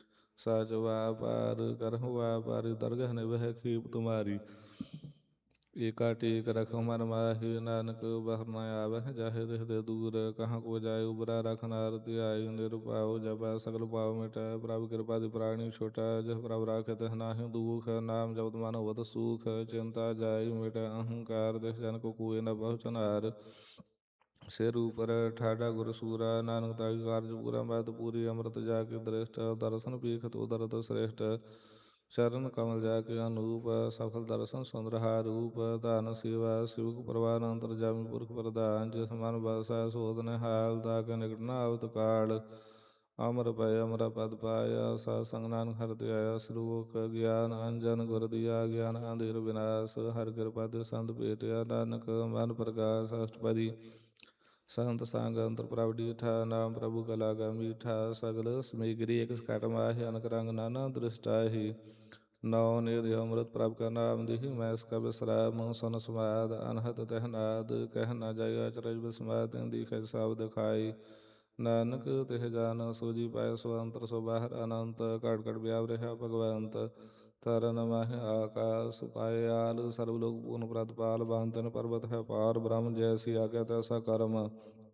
ਸਚ ਵਾਪਾਰ ਕਰਹੁ ਵਾਪਾਰੀ, ਦਰਗਹ ਨਿਭੈ ਖੇਪ ਤੁਮਾਰੀ। ਏਕਾ ਟੇਕ ਰਖ ਮਨ ਮਾਹੀ, ਨਾਨਕ ਬਹਰ ਨ ਆਵਹਿ ਜਾਹਿ ਤਿਹ ਤੇ ਦੂਰ। ਕਹਾਂ ਕੋ ਜਾਇ ਉਬਰਾ ਰਖ ਨਾਰ ਧਿਆਇ, ਨਿਰਭਉ ਜਪੈ ਸਗਲ ਪਾਉ ਮਿਟੈ। ਪ੍ਰਭ ਕਿਰਪਾ ਦੀ ਪ੍ਰਾਣੀ ਛੋਟੈ, ਜਿਹ ਪ੍ਰਭ ਰਾਖੈ ਤਿਹ ਨਾਹਿ ਦੂਖ। ਨਾਮ ਜਪਤ ਮਨ ਹੋਵਤ ਸੂਖ, ਚਿੰਤਾ ਜਾਇ ਮਿਟੈ ਅਹੰਕਾਰ। ਤਿਸ ਜਨ ਕੋ ਕੋਇ ਨ ਪਹੁੰਚਨਾਰ, ਸਿਰ ਉਪਰ ਠਾਡਾ ਗੁਰ ਸੂਰਾ। ਨਾਨਕ ਤਾਹਿ ਕਾਰਜ ਪੂਰਾ ਮਹਿਤ ਪੂਰੀ, ਅੰਮ੍ਰਿਤ ਜਾ ਕੇ ਦ੍ਰਿਸ਼ਟ। ਦਰਸ਼ਨ ਪੀਖਤ ਉਦਰਤ ਸ੍ਰੇਸ਼ਟ, ਚਰਨ ਕਮਲ ਜਾ ਕੇ ਅਨੂਪ। ਸਫਲ ਦਰਸ਼ਨ ਸੁੰਦਰਹਾ ਰੂਪ, ਧਨ ਸੇਵਾ ਸਿਵਕ ਪ੍ਰਵਾਨ। ਅੰਤਰਜਾਮੀ ਪੁਰਖ ਪ੍ਰਧਾਨ, ਜਿਸ ਮਨ ਬਸੈ ਸੋਧ ਨਿਹਾਲ। ਤਾਕੇ ਨਿਕਟ ਨ ਆਵਤ ਕਾਲ, ਅਮਰ ਪਏ ਅਮਰਾ ਪਦ ਪਾਇਆ। ਸਾਧ ਸੰਗ ਨਾਨਕ ਹਰਿ ਧਿਆਇਆ, ਸ਼ਲੋਕ ਗਿਆਨ ਅੰਜਨ ਗੁਰ ਦੀਆ। ਗਿਆਨ ਅੰਧੇਰ ਵਿਨਾਸ਼, ਹਰਿ ਕਿਰਪਾ ਤੇ ਸੰਤ ਭੇਟਿਆ। ਨਾਨਕ ਮਨ ਪ੍ਰਗਾਸ ਅਸ਼ਟਪਦੀ, ਸੰਤ ਸੰਗ ਅੰਤਰ ਪ੍ਰਭ ਡੀਠਾ। ਨਾਮ ਪ੍ਰਭੂ ਕਾ ਲਾਗਾ ਮੀਠਾ, ਸਗਲ ਸਮੇਗਰੀ ਇਕ ਸਕਟ ਮਾਹਿ। ਅਨਕ ਰੰਗ ਨਾਨਾ ਦ੍ਰਿਸ਼ਟਾਹੀ, ਨੌ ਨਿਧ ਅੰਮ੍ਰਿਤ ਪ੍ਰਭ ਕਾ ਨਾਮ। ਦੇहि ਮੈਂ ਇਸ ਕਾ ਬਿਸਰਾਮ, ਸੁਨ ਸਮਾਦ ਅਨਹਦ ਤਹ ਨਾਦ। ਕਹਿ ਨ ਜਾਇ ਅਚਰਜ ਬਿਸਮਾਦ, ਤਿਨ ਦੀਖੈ ਸ਼ਬਦ ਖਾਈ। ਨਾਨਕ ਤਿਹ ਜਾਨ ਸੋਝੀ ਪਾਇ, ਸੋ ਅੰਤਰ ਸੋ ਬਾਹਰ ਅਨੰਤ। ਘਟ ਘਟ ਵਿਆਪ ਰਿਹਾ ਭਗਵੰਤ, ਤਰਨ ਮਾਹਿ ਆਕਾਸ ਪਾਇਆਲ। ਸਰਬ ਲੋਕ ਪੂਰਨ ਪ੍ਰਤਪਾਲ, ਬਾਨ ਤਿਨ ਪਰਬਤ ਹੈ ਪਾਰ। ਬ੍ਰਹਮ ਜੈਸੀ ਆਗਿਆ ਤੈਸਾ ਕਰਮ,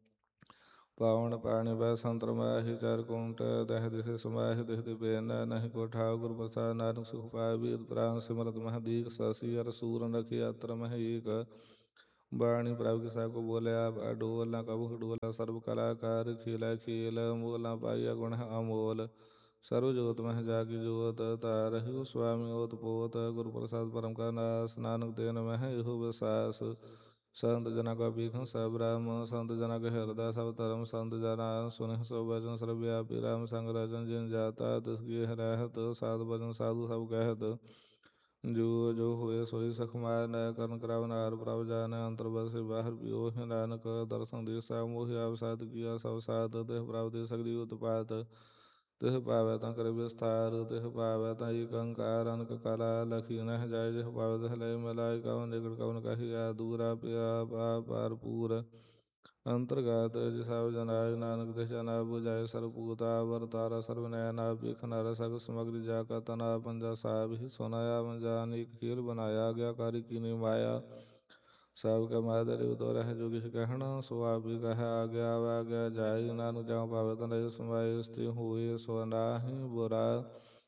ਪਾਵਨ ਪਾਣੀ ਬੈ ਸੰਤਰ ਮਾਹਿ। ਚਾਰ ਕੁੰਟ ਦਹਿ ਦਿਸੇ ਸਮਾਹਿ, ਦਿਖ ਦਿਬੇਨ ਨਹੀਂ ਕੋ ਠਾਉ। ਗੁਰ ਪ੍ਰਸਾਦ ਨਾਨਕ ਸੁਖ ਪਾਇ, ਬੀਦ ਪ੍ਰਾਨ ਸਿਮਰਤ ਮਹਿ ਦੀਕ। ਸਸੀ ਅਰ ਸੂਰਨ ਰਖੀ ਅਤਰ ਮਹਿ ਏਕ, ਬਾਣੀ ਪ੍ਰਭ ਕਿਸਾ ਕੋ ਬੋਲਿਆ ਅਡੋਲ। ਨ ਕਬਹੁ ਡੋਲਾ ਸਰਬ ਕਲਾ ਕਾਰ, ਖੇਲਾ ਖੇਲ ਮੋਲ ਨ ਪਾਈਆ ਗੁਣ ਹੈ ਅਮੋਲ। ਸਰਬ ਜੋਤ ਮਹਿ ਜਾਕੀ ਜੋਤ, ਤਾਰਹਿਉ ਸੁਆਮੀ ਓਤ ਪੋਤ। ਗੁਰ ਪ੍ਰਸਾਦ ਪਰਮ ਕਾ ਨਾਸ, ਨਾਨਕ ਤੇਨ ਮਹਿ ਇਹੋ ਵਿਸਾਸ। ਸੰਤ ਜਨਾ ਕਾ ਭੀਖੰ ਸਭ ਬ੍ਰਹਮ, ਸੰਤ ਜਨਾ ਕੇ ਹਿਰਦੈ ਸਭ ਧਰਮ। ਸੰਤ ਜਨਾ ਸੁਨਿ ਸਭ ਬਚਨ, ਸਰਬ ਵਿਆਪੀ ਰਾਮ ਸੰਗ ਰਚਨ। ਜਿਨ ਜਾਤਾ ਤਿਸ ਗੇਹ ਰਹਿਤ, ਸਾਧ ਭਜਨ ਸਾਧੂ ਸਭ ਕਹਿਤ। ਜੋ ਜੋ ਹੋਏ ਸੋਈ ਸਖ ਮਾਨੈ, ਕਰਨ ਕਰਾਵ ਨਾਰ ਪ੍ਰਭ ਜਾਨੈ। ਅੰਤਰ ਬਸੇ ਬਾਹਰ ਪਿਓਹਿ, ਨਾਨਕ ਦਰਸ਼ਨ ਦਿਸੈ ਮੋਹਿ। ਆਪ ਸਾਧ ਕੀਆ ਸਭ ਸਾਧ, ਤਿਹ ਪ੍ਰਭ ਤੇ ਸਗਲੀ ਉਤਪਾਤ। ਤਿਹ ਪਾਵੈ ਤਾਂ ਕਰੇ ਵਿਸਥਾਰ, ਤਿਹ ਪਾਵੈ ਤਾਂ ਏਕ ਓੰਕਾਰ। ਅਨਕ ਕਲਾ ਲਖੀ ਨਹਿ ਜਾਇ, ਜਿਹ ਪਾਵੈ ਤਿਹ ਲਇ ਮਿਲਾਇ। ਕਵਣ ਨਿਕਟ ਕਵਣ ਕਹੀ ਆਦੂਰਾ, ਪਿਆ ਪਾਰਪੂਰ। ਅੰਤਰਗਤ ਜਿਸਾ ਜਨਾਇ, ਨਾਨਕ ਤਿਸ ਜਨ ਆਪ ਬੁਝਾਇ। ਸਰਬ ਭੂਤ ਆਵਰ ਤਾਰਾ, ਸਰਬ ਨੈਣ ਆਪ ਭੀਖ ਨਾਰਾ। ਸਗਲ ਸਮਗਰੀ ਜਾ ਕਾ ਤਨ ਆਪ ਪੰਜਾ, ਸਾਭ ਹੀ ਸੁਨਾਇਆ। ਜਾਨ ਏਕ ਖੇਲ ਬਨਾਇਆ, ਆਗਿਆਕਾਰੀ ਕੀਨੀ ਮਾਇਆ। ਸਭ ਕੈ ਮਾਧੁਰਿ ਉਤੋ ਰਹਿ, ਜੋ ਕਿਛ ਕਹਿਣਾ ਸੋ ਆਪ ਹੀ ਕਹੈ। ਆਗਿਆ ਆਗਿਆ ਜਾਈ, ਨਾਨਕ ਜਹਾਂ ਪਾਵੈ ਤਨ ਰਜ ਸਮਾਈ। ਸਤੇ ਹੋਏ ਸੋ ਨਾਹਿ ਬੁਰਾ,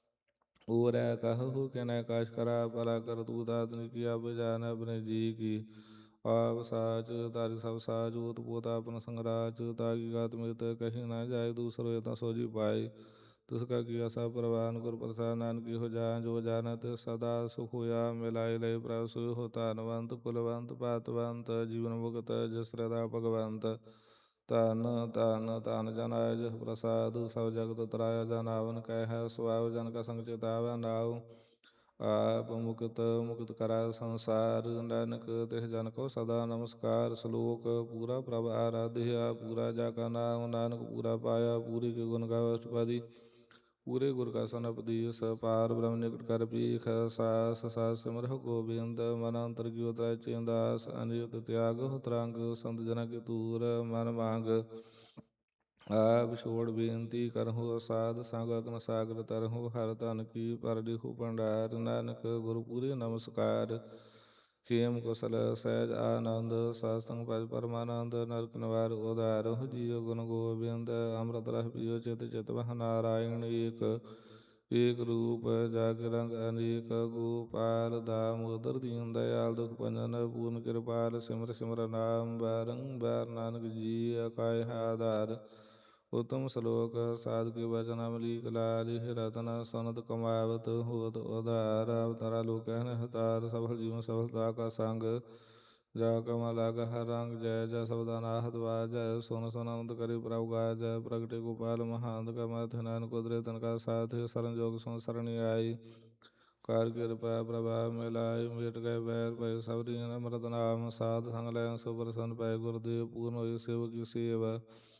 ਓਰੈ ਕਹਹੁ ਕਿਨੈ ਕਾਛ ਕਰਾ। ਭਲਾ ਕਰਤੂਤ ਆਦਿ ਕੀਆ, ਬੁਝਾਵੈ ਅਪਨੇ ਜੀ ਕੀ। ਆਪ ਸਾਚ ਧਾਰਿ ਸਭ ਸਾਚ, ਓਤ ਪੋਤ ਆਪਨ ਸੰਗਰਾਚ। ਤਾਕੀ ਗਾਤ ਮਿਤ ਕਹੀ ਨ ਜਾਇ, ਦੂਸਰੋ ਤਾ ਸੋਝੀ ਪਾਈ। ਤਿਸ ਕਾ ਕੀਆ ਸਭ ਪ੍ਰਵਾਨ, ਗੁਰ ਪ੍ਰਸਾਦ ਨਾਨਕ ਇਹੋ ਜਾਣੈ। ਜੋ ਜਾਣੈ ਤਿਸ ਸਦਾ ਸੁਖ ਹੋਇਆ, ਮਿਲਾਇ ਲਇ ਪ੍ਰਭ ਸੋਈ ਹੋ ਧਨਵੰਤ। ਕੁਲਵੰਤ ਪਾਤਵੰਤ, ਜੀਵਨ ਮੁਕਤ ਜਿਸ ਹ੍ਰਿਦੈ ਭਗਵੰਤ। ਧਨ ਧਨ ਧਨ ਜਨ ਆਇਆ ਜਿਸ ਪ੍ਰਸਾਦ, ਸਭ ਜਗਤ ਤਰਾਇਆ। ਜਨ ਆਵਨ ਕਹੈ ਸੁਆਵ, ਜਨ ਕਾ ਸੰਗ ਚਿਤਾਵੈ ਨਾਉ। ਆਪ ਮੁਕਤ ਮੁਕਤ ਕਰੈ ਸੰਸਾਰ, ਨਾਨਕ ਤਿਸ ਜਨ ਕੋ ਸਦਾ ਨਮਸਕਾਰ। ਸ਼ਲੋਕ ਪੂਰਾ ਪ੍ਰਭ ਆਰਾਧਿਆ, ਪੂਰਾ ਜਾ ਕਾ ਨਾਮ। ਨਾਨਕ ਪੂਰਾ ਪਾਇਆ, ਪੂਰੀ ਕੇ ਗੁਣ ਗਾਵੈ ਅਸ਼ਟਪਦੀ। ਪੂਰੇ ਗੁਰ ਕਾ ਸਨਪਦੀਸ, ਪਾਰ ਬ੍ਰਹਮ ਨਿਕਟ ਕਰ ਭੀਖ। ਸਾਸ ਸਾਸ ਸਿਮਰਹੁ ਗੋਬਿੰਦ, ਮਨ ਅੰਤਰ ਕੀ ਉਤਰੈ ਚੇਂਦਾਸ। ਅਨੇਤ ਤਿਆਗਹੁ ਤਰੰਗ, ਸੰਤ ਜਨਾ ਕੇ ਤੂਰ ਮਨ ਮਾਂਗ। ਆਪ ਛੋੜ ਬੇਨਤੀ ਕਰਹੁ ਸਾਧ ਸੰਗ, ਅਗਨ ਸਾਗਰ ਤਰਹੁ। ਹਰ ਧਨ ਕੀ ਭਰ ਲਿਖੁ ਭੰਡਾਰ, ਨਾਨਕ ਗੁਰ ਪੂਰੇ ਨਮਸਕਾਰ। ਖੇਮ ਕੁਸਲ ਸਹਿਜ ਆਨੰਦ, ਸਾਧ ਸੰਗ ਭਜ ਪਰਮਾਨੰਦ। ਨਰਕ ਨਿਵਾਰ ਉਧਾਰਹੁ ਜੀਉ, ਗੁਣ ਗੋਬਿੰਦ ਅੰਮ੍ਰਿਤ ਰਸ ਪੀਓ। ਚਿਤ ਚਿਤ ਮਹਿ ਨਾਰਾਇਣ ਏਕ, ਏਕ ਰੂਪ ਜਾਕੇ ਰੰਗ ਅਨੇਕ। ਗੋਪਾਲ ਦਾਮੋਦਰ ਦੀਨ ਦਇਆਲ, ਦੁਖ ਭੰਜਨ ਪੂਰਨ ਕਿਰਪਾਲ। ਸਿਮਰ ਸਿਮਰ ਨਾਮ ਬਾਰੰਬਾਰ, ਨਾਨਕ ਜੀ ਕਾ ਇਹ ਆਧਾਰ। ਉਤਮ ਸ਼ਲੋਕ ਸਾਧ ਕੇ ਬਚਨ ਅਮਲੀਕ ਲਾਲ। ਇਹ ਰਤਨ ਸਨਤ ਕਮਾਵਤ ਹੋਤ ਉਧਾਰ। ਅਵਤਾਰਾ ਲੋਕ ਕਹਿ ਹਤਾਰ, ਸਫਲ ਜੀਵਨ ਸਫਲਤਾ ਕਾ ਸੰਗ। ਜਾ ਕਮਾ ਲਾਗਾ ਹਰ ਰੰਗ, ਜੈ ਜੈ ਸਬਦਾ ਨਾਹਤ ਵਾਜੈ। ਸੁਨ ਸੁਨ ਅਨੰਦ ਕਰੇ ਪ੍ਰਭ ਗਾਜੈ, ਪ੍ਰਗਟੇ ਗੋਪਾਲ ਮਹਾਂਤ ਕਾ ਮਥ। ਨਾਨਕ ਉਦਰੇ ਤਨ ਕਾ ਸਾਥ, ਸਰਨ ਜੋਗ ਸੁਨ ਸਰਣੀ ਆਈ। ਕਰ ਕਿਰਪਾ ਪ੍ਰਭਾਵ ਮਿਲਾਇ, ਮਿਟ ਗਏ ਬੈਰ ਭਏ ਸਭ ਦੀਨ। ਅੰਮ੍ਰਿਤ ਨਾਮ ਸਾਧ ਸੰਗ ਲੈਨ, ਸੋ ਪ੍ਰਸੰਨ ਪਏ ਗੁਰਦੇਵ। ਪੂਰਨ ਹੋਈ ਸੇਵ ਕੀ ਸੇਵਾ,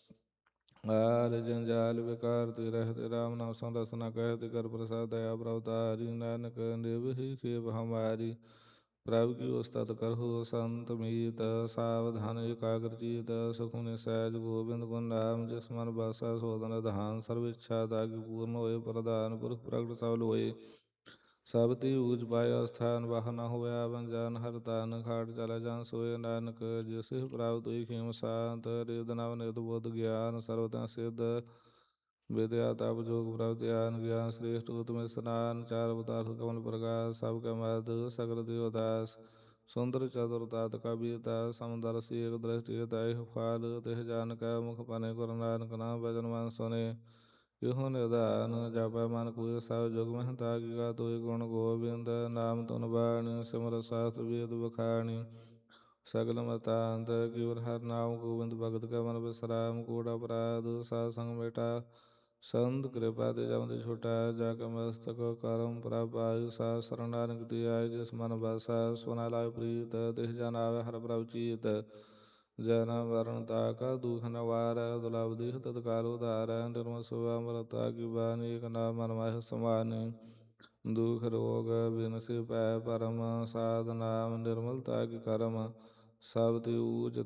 ਆਲ ਜੰਜਾਲ ਵਿਕਾਰ ਤੇ ਰਹਿਤੇ। ਰਾਮ ਨਾਮ ਸੰਗ ਰਸ ਨ ਕਹਿਤੇ, ਕਰ ਪ੍ਰਸਾਦ ਦਇਆ ਪ੍ਰਭ ਤਾਰੀ। ਨਾਨਕ ਨਿਭਹਿ ਖੇਪ ਹਮਾਰੀ, ਪ੍ਰਭ ਕੀ ਉਸਤਤ ਕਰਹੁ ਸੰਤ ਮੀਤ। ਸਾਵਧਾਨ ਏਕਾਗਰ ਚੀਤ, ਸੁਖਮਨਿ ਸਹਿਜ ਗੋਬਿੰਦ ਗੁਣ ਨਾਮ। ਜਿਸ ਮਨ ਬਾਸਾ ਸੋ ਤਨ ਧਾਨ, ਸਰਬ ਇੱਛਾ ਤਾਕੀ ਪੂਰਨ ਹੋਏ। ਪ੍ਰਧਾਨ ਪੁਰਖ ਪ੍ਰਗਟ ਸਭ ਲੋਏ, ਸਭ ਤੀ ਊਜ ਪਾਇਓ ਸਥਾਨ ਬਾਹ ਨ ਹੋਇਆ ਬਨ ਜਾਨ ਹਰ ਤਾਨ ਖਾਟ ਚਲ ਜਾਨ ਸੋਏ ਨਾਨਕ ਜਿਸ ਪ੍ਰਾਪਤ ਹੋਈ ਖੇਮ ਸਾਤ ਰਿਦ ਨਵ ਨਿਦ ਬੁੱਧ ਗਿਆਨ ਸਰਵਤਾ ਸਿੱਧ ਵਿਦਿਆ ਤਪ ਜੋਗ ਪ੍ਰਾਪਤ ਆਨ ਗਿਆਨ ਸ੍ਰੇਸ਼ਟ ਉਤਮ ਸਨਾਨ ਚਾਰ ਅਵਤਾਰ ਕਮਲ ਪ੍ਰਕਾਸ਼ ਸਭ ਕੈ ਮਦ ਸਗਲ ਦੇਵ ਦਾਸ ਸੁੰਦਰ ਚਤੁਰ ਤਾਤ ਕਬੀਰਤਾ ਸਮਦਰ ਸੇਕ ਦ੍ਰਿਸ਼ਟਿ ਤਾਇ ਫਾਲ ਤਿਹ ਜਾਨ ਕੈ ਮੁਖ ਪਨੇ ਗੁਰ ਨਾਨਕ ਨਾਮ ਭਜਨ ਮਨ ਸੁਨੇ ਇਹੋ ਨਿਧਾਨ ਜਪੈ ਮਨ ਕੋਈ ਸਭ ਜੁਗ ਮਹਿ ਤਾਕਿ ਗਾ ਤੋਇ ਗੁਣ ਗੋਬਿੰਦ ਨਾਮ ਧੁਨ ਬਾਣੀ ਸਿਮਰ ਸਾਸਤ ਵੇਦ ਬਖਾਣੀ ਸਗਲ ਮਤਾਂਤ ਕੇਵਲ ਹਰ ਨਾਮ ਗੋਬਿੰਦ ਭਗਤ ਕੈ ਮਨ ਬਿਸਰਾਮ ਕੋਟ ਅਪਰਾਧ ਸਾਧ ਸੰਗ ਮੇਟਾ ਸੰਤ ਕਿਰਪਾ ਤੇ ਜਮ ਤੇ ਛੁਟਾ ਜਾ ਕੇ ਮਸਤਕ ਕਰਮ ਪ੍ਰਭ ਆਇ ਸਾ ਸਰਣ ਨਾਨਕ ਤੇ ਆਇ ਜਿਸ ਮਨ ਬਸਾ ਸੁਨਾ ਲਾਇ ਪ੍ਰੀਤ ਤਿਸ ਜਨ ਆਵੇ ਹਰ ਪ੍ਰਭ ਚੀਤ ਜਨਮ ਮਰਨ ਤਾਕਾ ਦੁਖ ਨਿਵਾਰੈ ਦੁਲਭ ਦੇਹ ਤਤਕਾਲ ਉਧਾਰੈ ਨਿਰਮਲ ਸੁਭਾ ਅੰਮ੍ਰਿਤਾ ਕੀ ਬਾਣੀ ਇਕ ਨਾਮ ਮਨ ਮਾਹਿ ਸਮਾਨੀ ਦੁਖ ਰੋਗ ਬਿਨਸੀ ਭੈ ਪਰਮ ਸਾਧ ਨਾਮ ਨਿਰਮਲਤਾ ਕੀ ਕਰਮ ਸਭ ਤੇ ਊਚ